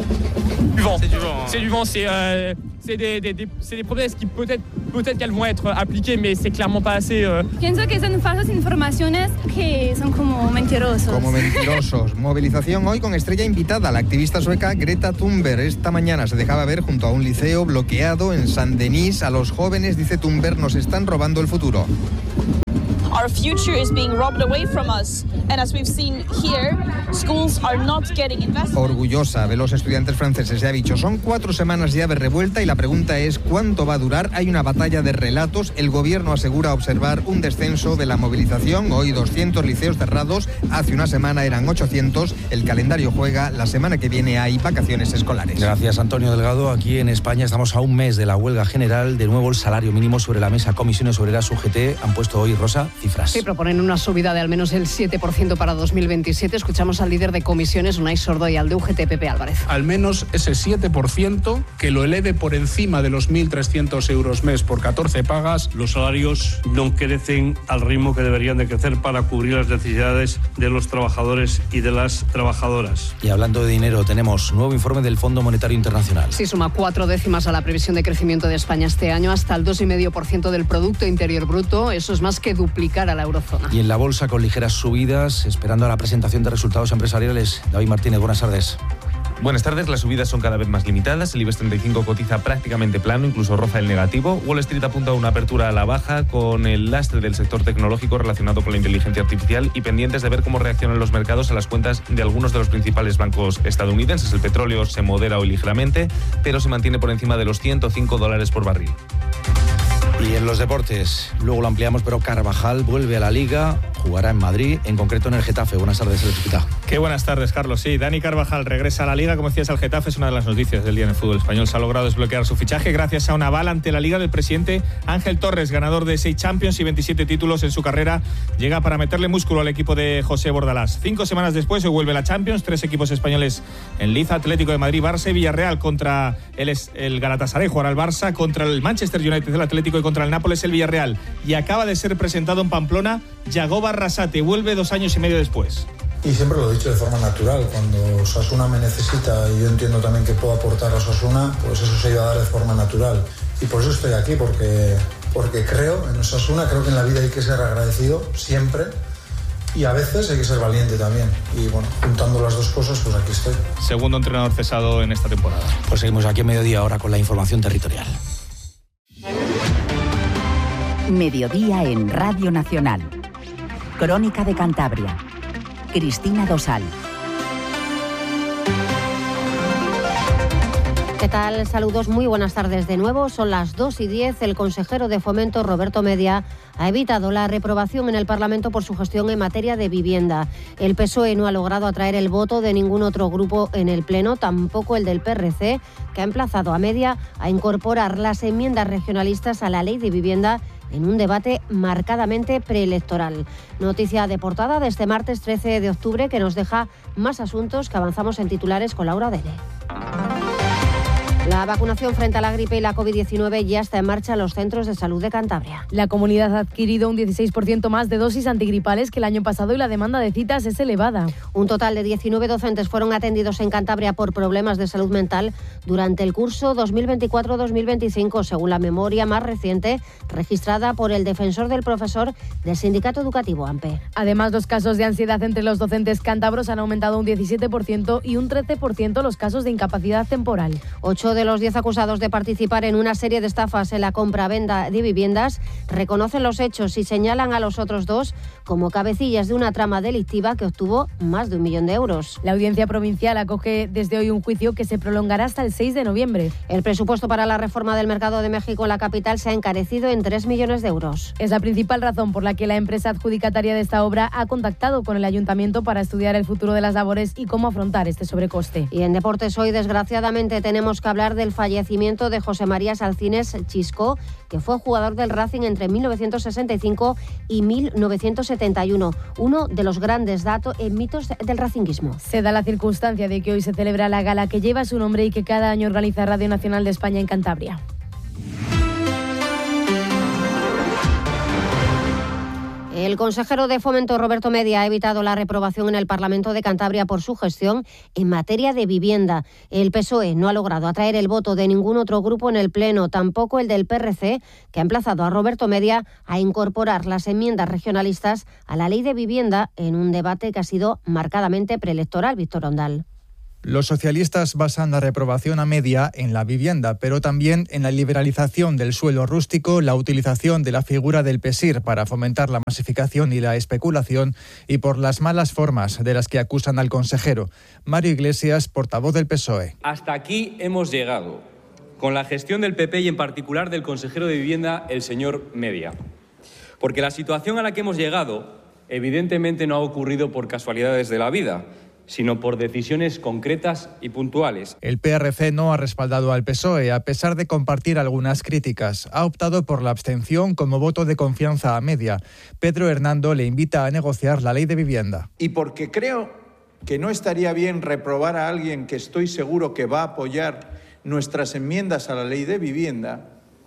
C'est du vent. C'est du vent, c'est euh, c'est des, des, des, c'est des promesses qui peut-être peut-être qu'elles vont être appliquées, mais c'est clairement pas assez. Euh... Pienso que son falsas informaciones que son como mentirosos. Como mentirosos. Movilización hoy con estrella invitada, la activista sueca Greta Thunberg. Esta mañana se dejaba ver junto a un liceo bloqueado en Saint-Denis. A los jóvenes, dice Thunberg, nos están robando el futuro. Our future is being robbed away from us, and as we've seen here, schools are not getting invested. Orgullosa de los estudiantes franceses, ya ha dicho, son cuatro semanas ya de revuelta y la pregunta es ¿cuánto va a durar? Hay una batalla de relatos, el gobierno asegura observar un descenso de la movilización, hoy doscientos liceos cerrados, hace una semana eran ochocientos, el calendario juega, la semana que viene hay vacaciones escolares. Gracias, Antonio Delgado. Aquí en España estamos a un mes de la huelga general, de nuevo el salario mínimo sobre la mesa, Comisiones Obreras U G T han puesto hoy, Rosa, cifras. Sí, proponen una subida de al menos el siete por ciento para dos mil veintisiete. Escuchamos al líder de comisiones, Unai Sordo, y al de U G T, Pepe Álvarez. Al menos ese siete por ciento que lo eleve por encima de los mil trescientos euros mes por catorce pagas. Los salarios no crecen al ritmo que deberían de crecer para cubrir las necesidades de los trabajadores y de las trabajadoras. Y hablando de dinero, tenemos nuevo informe del Fondo Monetario Internacional. Sí, suma cuatro décimas a la previsión de crecimiento de España este año, hasta el dos coma cinco por ciento del Producto Interior Bruto. Eso es más que duplicar a la eurozona. Y en la bolsa con ligeras subidas, esperando a la presentación de resultados empresariales. David Martínez, buenas tardes. Buenas tardes, las subidas son cada vez más limitadas, el IBEX treinta y cinco cotiza prácticamente plano, incluso roza el negativo. Wall Street apunta a una apertura a la baja con el lastre del sector tecnológico relacionado con la inteligencia artificial y pendientes de ver cómo reaccionan los mercados a las cuentas de algunos de los principales bancos estadounidenses. El petróleo se modera hoy ligeramente, pero se mantiene por encima de los ciento cinco dólares por barril. Y en los deportes, luego lo ampliamos, pero Carvajal vuelve a la Liga, jugará en Madrid, en concreto en el Getafe. Buenas tardes, el Chiquita. Qué buenas tardes, Carlos. Sí, Dani Carvajal regresa a la Liga, como decías, al Getafe. Es una de las noticias del día en el fútbol español. Se ha logrado desbloquear su fichaje gracias a un aval ante la Liga del presidente Ángel Torres, ganador de seis Champions y veintisiete títulos en su carrera. Llega para meterle músculo al equipo de José Bordalás. Cinco semanas después se vuelve la Champions, tres equipos españoles en liza: Atlético de Madrid, Barça y Villarreal. Contra el, el Galatasaray jugará el Barça, contra el Manchester United el Atlético y contra el Nápoles el Villarreal. Y acaba de ser presentado en Pamplona Yagoba Arrasate, vuelve dos años y medio después. Y siempre lo he dicho de forma natural, cuando Osasuna me necesita y yo entiendo también que puedo aportar a Osasuna, pues eso se iba a dar de forma natural. Y por eso estoy aquí, porque, porque creo en Osasuna, creo que en la vida hay que ser agradecido siempre y a veces hay que ser valiente también. Y bueno, juntando las dos cosas, pues aquí estoy. Segundo entrenador cesado en esta temporada. Pues seguimos aquí a mediodía ahora con la información territorial. Mediodía en Radio Nacional. Crónica de Cantabria. Cristina Dosal. ¿Qué tal? Saludos, muy buenas tardes de nuevo. Son las dos y diez. El consejero de Fomento, Roberto Media, ha evitado la reprobación en el Parlamento por su gestión en materia de vivienda. El P S O E no ha logrado atraer el voto de ningún otro grupo en el Pleno, tampoco el del P R C, que ha emplazado a Media a incorporar las enmiendas regionalistas a la Ley de Vivienda en un debate marcadamente preelectoral. Noticia de portada de este martes trece de octubre que nos deja más asuntos que avanzamos en titulares con Laura Odele. La vacunación frente a la gripe y la covid diecinueve ya está en marcha en los centros de salud de Cantabria. La comunidad ha adquirido un dieciséis por ciento más de dosis antigripales que el año pasado y la demanda de citas es elevada. Un total de diecinueve docentes fueron atendidos en Cantabria por problemas de salud mental durante el curso dos mil veinticuatro dos mil veinticinco, según la memoria más reciente registrada por el defensor del profesor del Sindicato Educativo A M P E. Además, los casos de ansiedad entre los docentes cántabros han aumentado un diecisiete por ciento y un trece por ciento los casos de incapacidad temporal. Ocho de los diez acusados de participar en una serie de estafas en la compra-venta de viviendas reconocen los hechos y señalan a los otros dos como cabecillas de una trama delictiva que obtuvo más de un millón de euros. La Audiencia Provincial acoge desde hoy un juicio que se prolongará hasta el seis de noviembre. El presupuesto para la reforma del mercado de México en la capital se ha encarecido en tres millones de euros. Es la principal razón por la que la empresa adjudicataria de esta obra ha contactado con el ayuntamiento para estudiar el futuro de las labores y cómo afrontar este sobrecoste. Y en deportes hoy, desgraciadamente, tenemos que hablar hablar del fallecimiento de José María Salcines Chisco, que fue jugador del Racing entre mil novecientos sesenta y cinco y mil novecientos setenta y uno, uno de los grandes datos en mitos del racinguismo. Se da la circunstancia de que hoy se celebra la gala que lleva su nombre y que cada año organiza Radio Nacional de España en Cantabria. El consejero de Fomento, Roberto Media, ha evitado la reprobación en el Parlamento de Cantabria por su gestión en materia de vivienda. El P S O E no ha logrado atraer el voto de ningún otro grupo en el Pleno, tampoco el del P R C, que ha emplazado a Roberto Media a incorporar las enmiendas regionalistas a la Ley de Vivienda en un debate que ha sido marcadamente preelectoral. Víctor Ondal. Los socialistas basan la reprobación a Media en la vivienda, pero también en la liberalización del suelo rústico, la utilización de la figura del PESIR para fomentar la masificación y la especulación y por las malas formas de las que acusan al consejero. Mario Iglesias, portavoz del P S O E. Hasta aquí hemos llegado, con la gestión del P P y en particular del consejero de Vivienda, el señor Media. Porque la situación a la que hemos llegado evidentemente no ha ocurrido por casualidades de la vida, sino por decisiones concretas y puntuales. El P R C no ha respaldado al P S O E, a pesar de compartir algunas críticas. Ha optado por la abstención como voto de confianza a Media. Pedro Hernando le invita a negociar la ley de vivienda. Y porque creo que no estaría bien reprobar a alguien que estoy seguro que va a apoyar nuestras enmiendas a la ley de vivienda,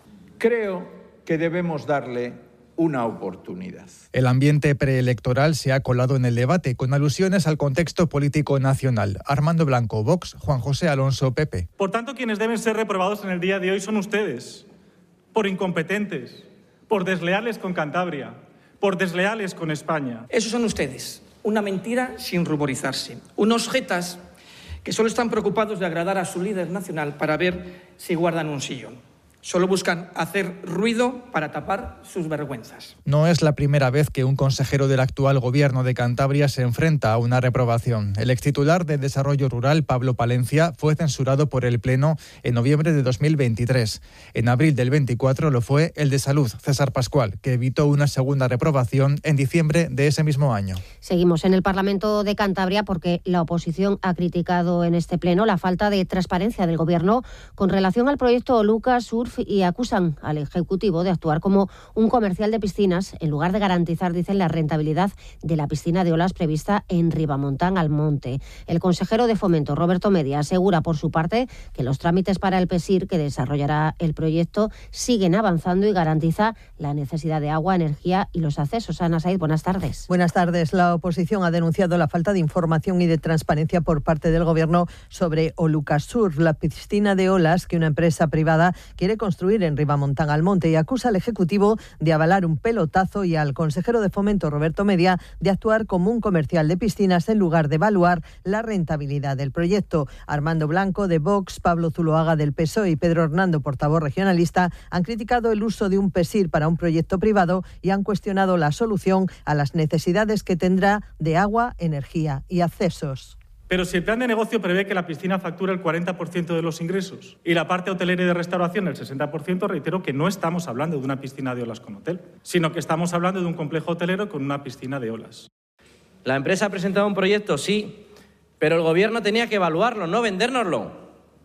creo que debemos darle una oportunidad. El ambiente preelectoral se ha colado en el debate, con alusiones al contexto político nacional. Armando Blanco, Vox; Juan José Alonso, P P. Por tanto, quienes deben ser reprobados en el día de hoy son ustedes, por incompetentes, por desleales con Cantabria, por desleales con España. Esos son ustedes, una mentira sin ruborizarse, unos jetas que solo están preocupados de agradar a su líder nacional para ver si guardan un sillón. Solo buscan hacer ruido para tapar sus vergüenzas. No es la primera vez que un consejero del actual gobierno de Cantabria se enfrenta a una reprobación. El extitular de Desarrollo Rural, Pablo Palencia, fue censurado por el Pleno en noviembre de dos mil veintitrés. En abril del veinticuatro lo fue el de Salud, César Pascual, que evitó una segunda reprobación en diciembre de ese mismo año. Seguimos en el Parlamento de Cantabria porque la oposición ha criticado en este Pleno la falta de transparencia del Gobierno con relación al proyecto Lucas Surf y acusan al Ejecutivo de actuar como un comercial de piscinas en lugar de garantizar, dicen, la rentabilidad de la piscina de olas prevista en Ribamontán al Monte. El consejero de Fomento, Roberto Media, asegura por su parte que los trámites para el PESIR que desarrollará el proyecto siguen avanzando y garantiza la necesidad de agua, energía y los accesos. Ana Said, buenas tardes. Buenas tardes. La oposición ha denunciado la falta de información y de transparencia por parte del Gobierno sobre Olucasur, la piscina de olas que una empresa privada quiere construir en Ribamontán al Monte, y acusa al Ejecutivo de avalar un pelotazo y al consejero de Fomento, Roberto Media, de actuar como un comercial de piscinas en lugar de evaluar la rentabilidad del proyecto. Armando Blanco, de Vox, Pablo Zuloaga, del P S O E, y Pedro Hernando, portavoz regionalista, han criticado el uso de un PESIR para un proyecto privado y han cuestionado la solución a las necesidades que tendrá de agua, energía y accesos. Pero si el plan de negocio prevé que la piscina factura el cuarenta por ciento de los ingresos y la parte hotelera y de restauración el sesenta por ciento, reitero que no estamos hablando de una piscina de olas con hotel, sino que estamos hablando de un complejo hotelero con una piscina de olas. La empresa ha presentado un proyecto, sí, pero el Gobierno tenía que evaluarlo, no vendérnoslo.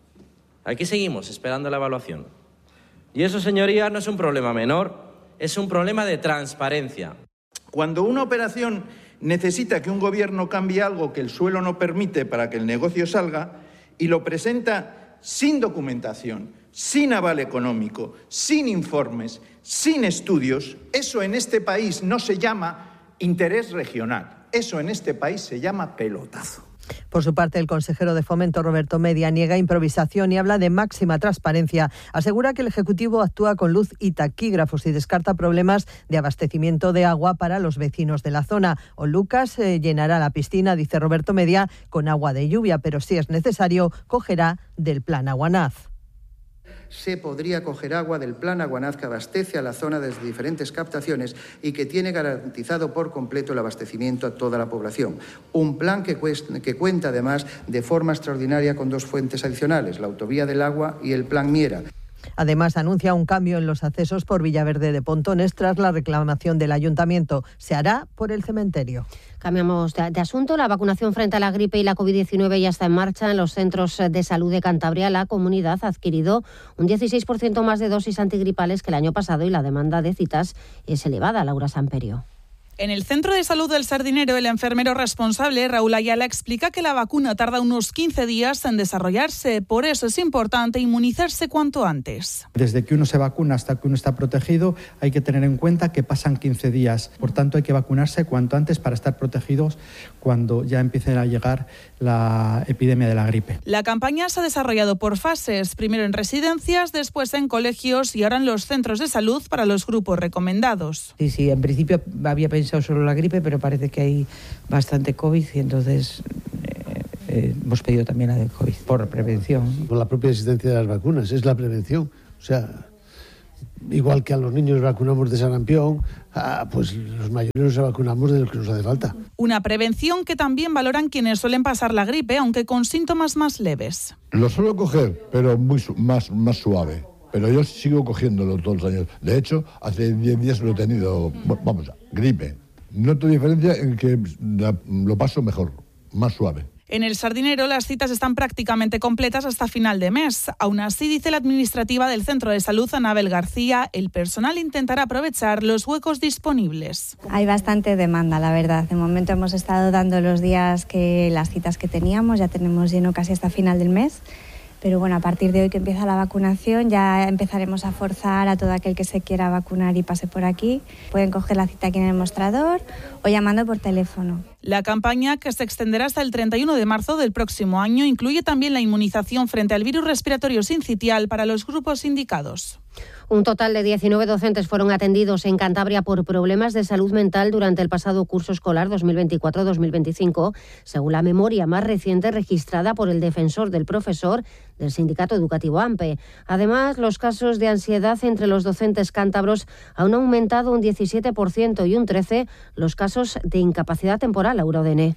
Aquí seguimos esperando la evaluación. Y eso, señorías, no es un problema menor, es un problema de transparencia. Cuando una operación necesita que un gobierno cambie algo que el suelo no permite para que el negocio salga y lo presenta sin documentación, sin aval económico, sin informes, sin estudios, eso en este país no se llama interés regional, eso en este país se llama pelotazo. Por su parte, el consejero de Fomento, Roberto Media, niega improvisación y habla de máxima transparencia. Asegura que el Ejecutivo actúa con luz y taquígrafos y descarta problemas de abastecimiento de agua para los vecinos de la zona. O Lucas eh, llenará la piscina, dice Roberto Media, con agua de lluvia, pero si es necesario, cogerá del plan Aguanaz. Se podría coger agua del plan Aguanaz que abastece a la zona desde diferentes captaciones y que tiene garantizado por completo el abastecimiento a toda la población. Un plan que, cuesta, que cuenta además de forma extraordinaria con dos fuentes adicionales, la autovía del agua y el plan Miera. Además, anuncia un cambio en los accesos por Villaverde de Pontones tras la reclamación del ayuntamiento. Se hará por el cementerio. Cambiamos de, de asunto. La vacunación frente a la gripe y la covid diecinueve ya está en marcha en los centros de salud de Cantabria. La comunidad ha adquirido un dieciséis por ciento más de dosis antigripales que el año pasado y la demanda de citas es elevada. Laura Samperio. En el Centro de Salud del Sardinero, el enfermero responsable, Raúl Ayala, explica que la vacuna tarda unos quince días en desarrollarse. Por eso es importante inmunizarse cuanto antes. Desde que uno se vacuna hasta que uno está protegido, hay que tener en cuenta que pasan quince días. Por tanto, hay que vacunarse cuanto antes para estar protegidos cuando ya empiece a llegar la epidemia de la gripe. La campaña se ha desarrollado por fases, primero en residencias, después en colegios y ahora en los centros de salud para los grupos recomendados. Sí, sí, en principio había pensado solo la gripe, pero parece que hay bastante COVID y entonces eh, eh, hemos pedido también la de COVID por prevención. La propia existencia de las vacunas es la prevención. O sea, igual que a los niños vacunamos de sarampión, a, pues los mayores nos vacunamos de lo que nos hace falta. Una prevención que también valoran quienes suelen pasar la gripe, aunque con síntomas más leves. Lo suelo coger, pero muy más, más suave. Pero yo sigo cogiéndolo todos los años. De hecho, hace diez días lo he tenido, vamos, gripe. Noto diferencia en que la, lo paso mejor, más suave. En el Sardinero las citas están prácticamente completas hasta final de mes. Aún así, dice la administrativa del Centro de Salud, Anabel García, el personal intentará aprovechar los huecos disponibles. Hay bastante demanda, la verdad. De momento hemos estado dando los días que las citas que teníamos, ya tenemos lleno casi hasta final del mes. Pero bueno, a partir de hoy que empieza la vacunación ya empezaremos a forzar a todo aquel que se quiera vacunar y pase por aquí. Pueden coger la cita aquí en el mostrador o llamando por teléfono. La campaña, que se extenderá hasta el treinta y uno de marzo del próximo año, incluye también la inmunización frente al virus respiratorio sincitial para los grupos indicados. Un total de diecinueve docentes fueron atendidos en Cantabria por problemas de salud mental durante el pasado curso escolar dos mil veinticuatro dos mil veinticinco, según la memoria más reciente registrada por el defensor del profesor del sindicato educativo AMPE. Además, los casos de ansiedad entre los docentes cántabros han aumentado un diecisiete por ciento y un trece por ciento los casos de incapacidad temporal, Laura Odené.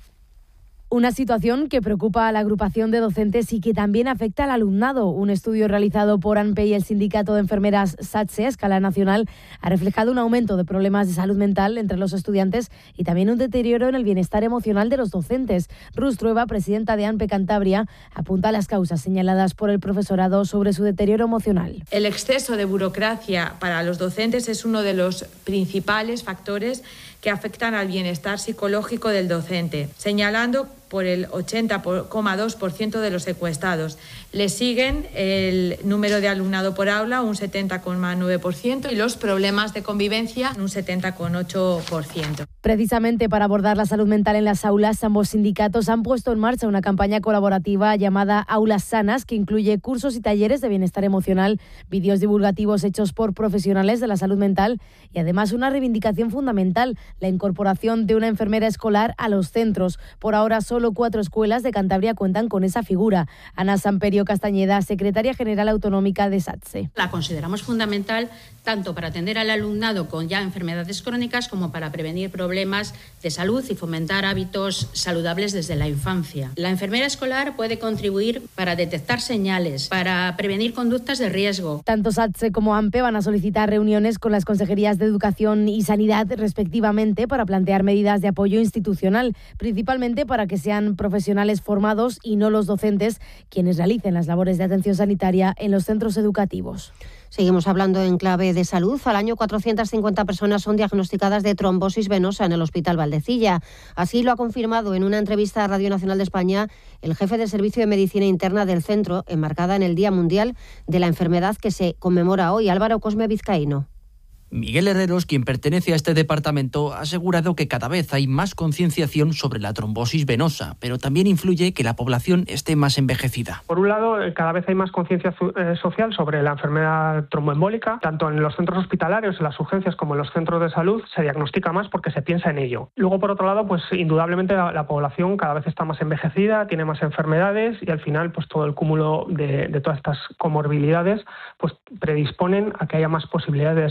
Una situación que preocupa a la agrupación de docentes y que también afecta al alumnado. Un estudio realizado por ANPE y el Sindicato de Enfermeras SATSE a escala nacional ha reflejado un aumento de problemas de salud mental entre los estudiantes y también un deterioro en el bienestar emocional de los docentes. Rus Trueba, presidenta de ANPE Cantabria, apunta las causas señaladas por el profesorado sobre su deterioro emocional. El exceso de burocracia para los docentes es uno de los principales factores que afectan al bienestar psicológico del docente, señalando por el ochenta coma dos por ciento de los encuestados. Le siguen el número de alumnado por aula, un setenta coma nueve por ciento, y los problemas de convivencia, un setenta coma ocho por ciento. Precisamente para abordar la salud mental en las aulas, ambos sindicatos han puesto en marcha una campaña colaborativa llamada Aulas Sanas, que incluye cursos y talleres de bienestar emocional, vídeos divulgativos hechos por profesionales de la salud mental y además una reivindicación fundamental, la incorporación de una enfermera escolar a los centros. Por ahora, solo cuatro escuelas de Cantabria cuentan con esa figura. Ana Samperio Castañeda, secretaria general autonómica de SATSE. La consideramos fundamental tanto para atender al alumnado con ya enfermedades crónicas como para prevenir problemas de salud y fomentar hábitos saludables desde la infancia. La enfermera escolar puede contribuir para detectar señales, para prevenir conductas de riesgo. Tanto SATSE como ANPE van a solicitar reuniones con las consejerías de Educación y Sanidad respectivamente para plantear medidas de apoyo institucional, principalmente para que sean profesionales formados y no los docentes quienes realicen las labores de atención sanitaria en los centros educativos. Seguimos hablando en clave de salud. Al año cuatrocientas cincuenta personas son diagnosticadas de trombosis venosa en el Hospital Valdecilla. Así lo ha confirmado en una entrevista a Radio Nacional de España el jefe del Servicio de Medicina Interna del centro, enmarcada en el Día Mundial de la Enfermedad que se conmemora hoy. Álvaro Cosme Vizcaíno. Miguel Herreros, quien pertenece a este departamento, ha asegurado que cada vez hay más concienciación sobre la trombosis venosa, pero también influye que la población esté más envejecida. Por un lado, cada vez hay más conciencia social sobre la enfermedad tromboembólica, tanto en los centros hospitalarios, en las urgencias, como en los centros de salud, se diagnostica más porque se piensa en ello. Luego, por otro lado, pues indudablemente la, la población cada vez está más envejecida, tiene más enfermedades y al final, pues todo el cúmulo de, de todas estas comorbilidades, pues predisponen a que haya más posibilidades de desarrollar esta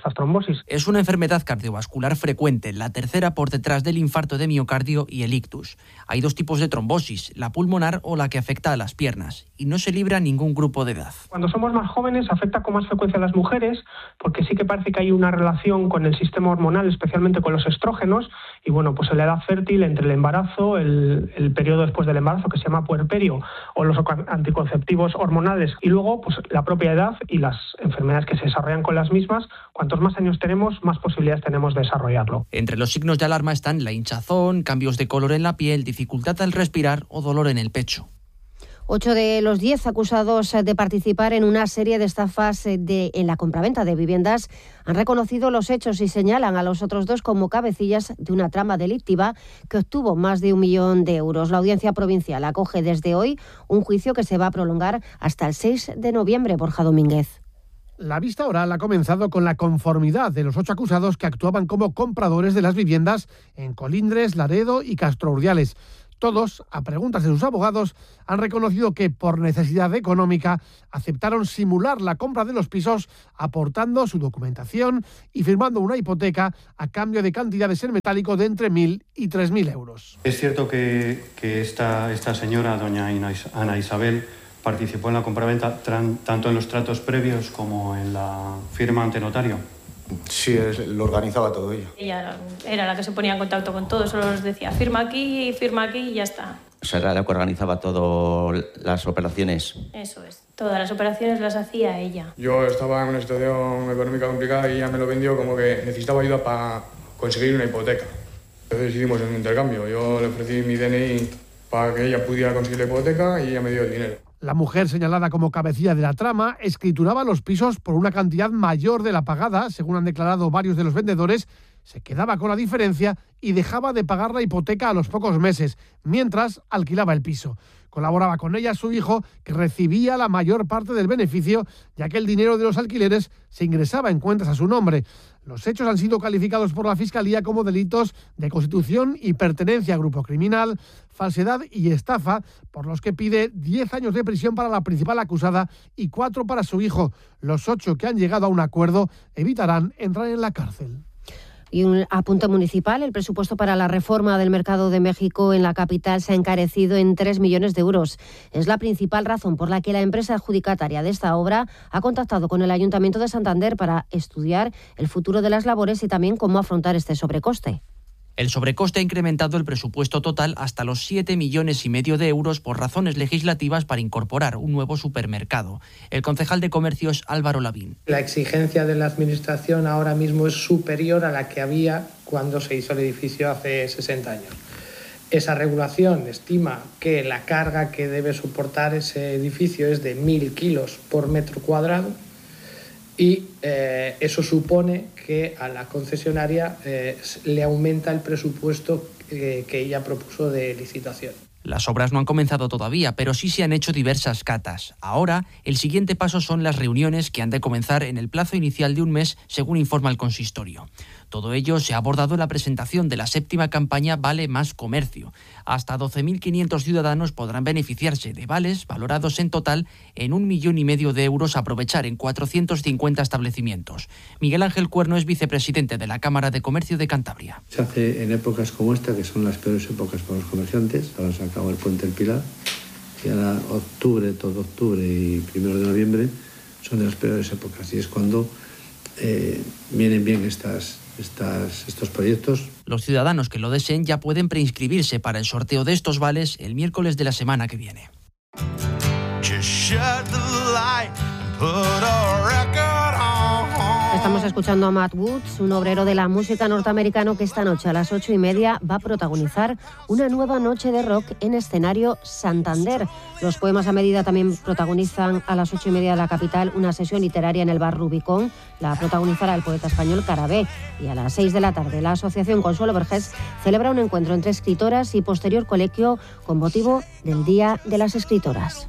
estas trombosis. Es una enfermedad cardiovascular frecuente, la tercera por detrás del infarto de miocardio y el ictus. Hay dos tipos de trombosis, la pulmonar o la que afecta a las piernas, y no se libra ningún grupo de edad. Cuando somos más jóvenes afecta con más frecuencia a las mujeres, porque sí que parece que hay una relación con el sistema hormonal, especialmente con los estrógenos, y bueno, pues en la edad fértil, entre el embarazo, el, el periodo después del embarazo, que se llama puerperio, o los anticonceptivos hormonales, y luego pues la propia edad y las enfermedades que se desarrollan con las mismas. Cuantos más años tenemos, más posibilidades tenemos de desarrollarlo. Entre los signos de alarma están la hinchazón, cambios de color en la piel, dificultad al respirar o dolor en el pecho. Ocho de los diez acusados de participar en una serie de estafas de, en la compraventa de viviendas han reconocido los hechos y señalan a los otros dos como cabecillas de una trama delictiva que obtuvo más de un millón de euros. La Audiencia Provincial acoge desde hoy un juicio que se va a prolongar hasta el seis de noviembre. Borja Domínguez. La vista oral ha comenzado con la conformidad de los ocho acusados que actuaban como compradores de las viviendas en Colindres, Laredo y Castro Urdiales. Todos, a preguntas de sus abogados, han reconocido que por necesidad económica aceptaron simular la compra de los pisos aportando su documentación y firmando una hipoteca a cambio de cantidades en metálico de entre mil y tres mil euros. Es cierto que, que esta, esta señora, doña Ana Isabel, participó en la compraventa tran, tanto en los tratos previos como en la firma ante notario. Sí, lo organizaba todo ella. Ella era la que se ponía en contacto con todos, solo nos decía firma aquí, firma aquí y ya está. O sea, era la que organizaba todas las operaciones. Eso es, todas las operaciones las hacía ella. Yo estaba en una situación económica complicada y ella me lo vendió como que necesitaba ayuda para conseguir una hipoteca. Entonces hicimos un intercambio, yo le ofrecí mi D N I para que ella pudiera conseguir la hipoteca y ella me dio el dinero. La mujer señalada como cabecilla de la trama escrituraba los pisos por una cantidad mayor de la pagada, según han declarado varios de los vendedores, se quedaba con la diferencia y dejaba de pagar la hipoteca a los pocos meses, mientras alquilaba el piso. Colaboraba con ella su hijo, que recibía la mayor parte del beneficio, ya que el dinero de los alquileres se ingresaba en cuentas a su nombre. Los hechos han sido calificados por la Fiscalía como delitos de constitución y pertenencia a grupo criminal, falsedad y estafa, por los que pide diez años de prisión para la principal acusada y cuatro para su hijo. Los ocho que han llegado a un acuerdo evitarán entrar en la cárcel. Y un apunte municipal, el presupuesto para la reforma del mercado de México en la capital se ha encarecido en tres millones de euros. Es la principal razón por la que la empresa adjudicataria de esta obra ha contactado con el Ayuntamiento de Santander para estudiar el futuro de las labores y también cómo afrontar este sobrecoste. El sobrecoste ha incrementado el presupuesto total hasta los siete millones y medio de euros por razones legislativas para incorporar un nuevo supermercado. El concejal de Comercio es Álvaro Lavín. La exigencia de la Administración ahora mismo es superior a la que había cuando se hizo el edificio hace sesenta años. Esa regulación estima que la carga que debe soportar ese edificio es de mil kilos por metro cuadrado. Y eh, eso supone que a la concesionaria eh, le aumenta el presupuesto eh, que ella propuso de licitación. Las obras no han comenzado todavía, pero sí se han hecho diversas catas. Ahora, el siguiente paso son las reuniones que han de comenzar en el plazo inicial de un mes, según informa el consistorio. Todo ello se ha abordado en la presentación de la séptima campaña Vale Más Comercio. Hasta doce mil quinientos ciudadanos podrán beneficiarse de vales valorados en total en un millón y medio de euros a aprovechar en cuatrocientos cincuenta establecimientos. Miguel Ángel Cuerno es vicepresidente de la Cámara de Comercio de Cantabria. Se hace en épocas como esta, que son las peores épocas para los comerciantes. Ahora se acabó el Puente del Pilar y ahora octubre, todo octubre y primero de noviembre son de las peores épocas y es cuando eh, vienen bien estas Estas, estos proyectos. Los ciudadanos que lo deseen ya pueden preinscribirse para el sorteo de estos vales el miércoles de la semana que viene. Estamos escuchando a Matt Woods, un obrero de la música norteamericano que esta noche a las ocho y media va a protagonizar una nueva noche de rock en escenario Santander. Los Poemas a Medida también protagonizan a las ocho y media de la capital una sesión literaria en el bar Rubicón. La protagonizará el poeta español Carabé. Y a las seis de la tarde la Asociación Consuelo Vergés celebra un encuentro entre escritoras y posterior colegio con motivo del Día de las Escritoras.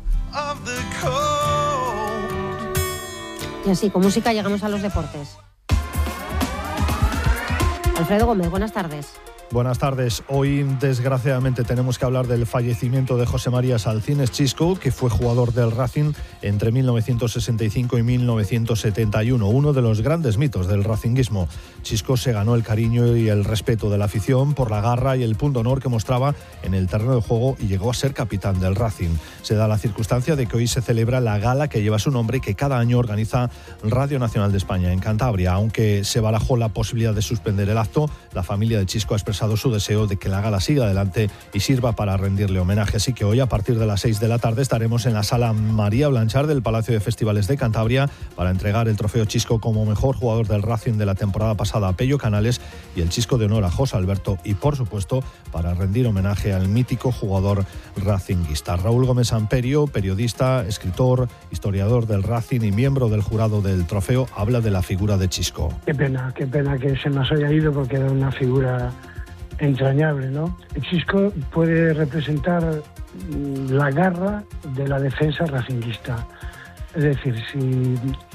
Y así, con música llegamos a los deportes. Alfredo Gómez, buenas tardes. Buenas tardes. Hoy, desgraciadamente, tenemos que hablar del fallecimiento de José María Salcines Chisco, que fue jugador del Racing entre mil novecientos sesenta y cinco y mil novecientos setenta y uno, uno de los grandes mitos del racinguismo. Chisco se ganó el cariño y el respeto de la afición por la garra y el punto honor que mostraba en el terreno de juego y llegó a ser capitán del Racing. Se da la circunstancia de que hoy se celebra la gala que lleva su nombre y que cada año organiza Radio Nacional de España en Cantabria. Aunque se barajó la posibilidad de suspender el acto, la familia de Chisco ha expresado su deseo de que la gala siga adelante y sirva para rendirle homenaje. Así que hoy, a partir de las seis de la tarde, estaremos en la Sala María Blanchard del Palacio de Festivales de Cantabria para entregar el trofeo Chisco como mejor jugador del Racing de la temporada pasada a Pello Canales y el Chisco de honor a José Alberto y, por supuesto, para rendir homenaje al mítico jugador racinguista. Raúl Gómez Amperio, periodista, escritor, historiador del Racing y miembro del jurado del trofeo, habla de la figura de Chisco. Qué pena, qué pena que se nos haya ido porque era una figura entrañable, ¿no? El Chisco puede representar la garra de la defensa racinguista. Es decir, si,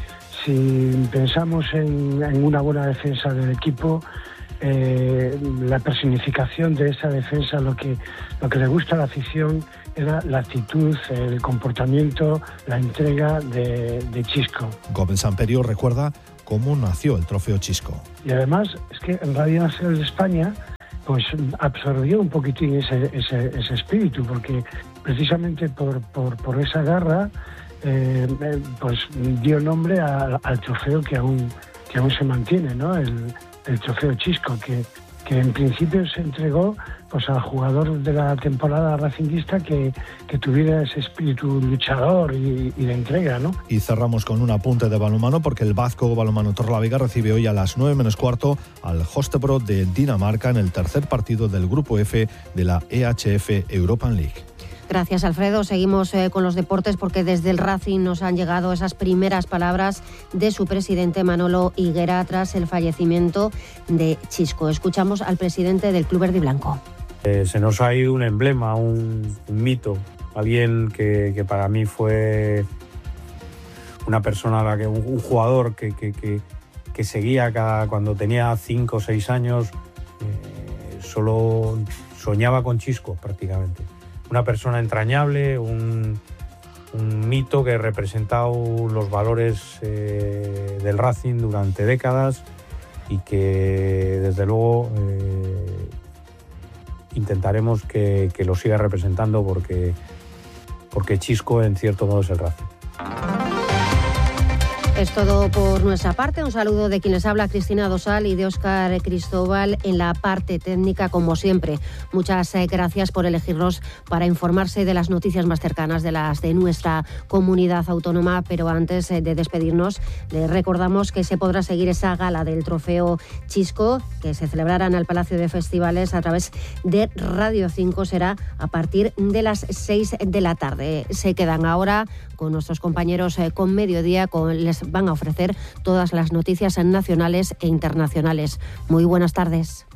si pensamos en, en una buena defensa del equipo, eh, la personificación de esa defensa, lo que, lo que le gusta a la afición era la actitud, el comportamiento, la entrega de, de Chisco. Gómez Amperio recuerda cómo nació el trofeo Chisco. Y además es que en Radio Nacional de España pues absorbió un poquitín ese, ese, ese espíritu, porque precisamente por, por, por esa garra eh, pues dio nombre a, al trofeo que aún, que aún se mantiene, ¿no? El, el trofeo Chisco, que, que en principio se entregó pues al jugador de la temporada racinguista que, que tuviera ese espíritu luchador y, y de entrega, ¿no? Y cerramos con un apunte de balonmano, porque el Vasco Balonmano Torrelavega recibe hoy a las nueve menos cuarto al Hostebro de Dinamarca en el tercer partido del Grupo F de la E H F European League. Gracias, Alfredo. Seguimos eh, con los deportes, porque desde el Racing nos han llegado esas primeras palabras de su presidente Manolo Higuera tras el fallecimiento de Chisco. Escuchamos al presidente del Club Verde y Blanco. Eh, se nos ha ido un emblema, un, un mito, alguien que, que para mí fue una persona, a la que, un, un jugador que, que, que, que seguía cada, cuando tenía cinco o seis años, eh, solo soñaba con Chisco prácticamente. Una persona entrañable, un, un mito que ha representado los valores eh, del Racing durante décadas y que desde luego eh, intentaremos que, que lo siga representando, porque, porque Chisco en cierto modo es el Racing. Es todo por nuestra parte. Un saludo de quien les habla, Cristina Dosal, y de Óscar Cristóbal en la parte técnica, como siempre. Muchas gracias por elegirnos para informarse de las noticias más cercanas de las de nuestra comunidad autónoma. Pero antes de despedirnos, les recordamos que se podrá seguir esa gala del trofeo Chisco, que se celebrará en el Palacio de Festivales a través de Radio cinco. Será a partir de las seis de la tarde. Se quedan ahora con nuestros compañeros eh, con Mediodía, con, les van a ofrecer todas las noticias nacionales e internacionales. Muy buenas tardes.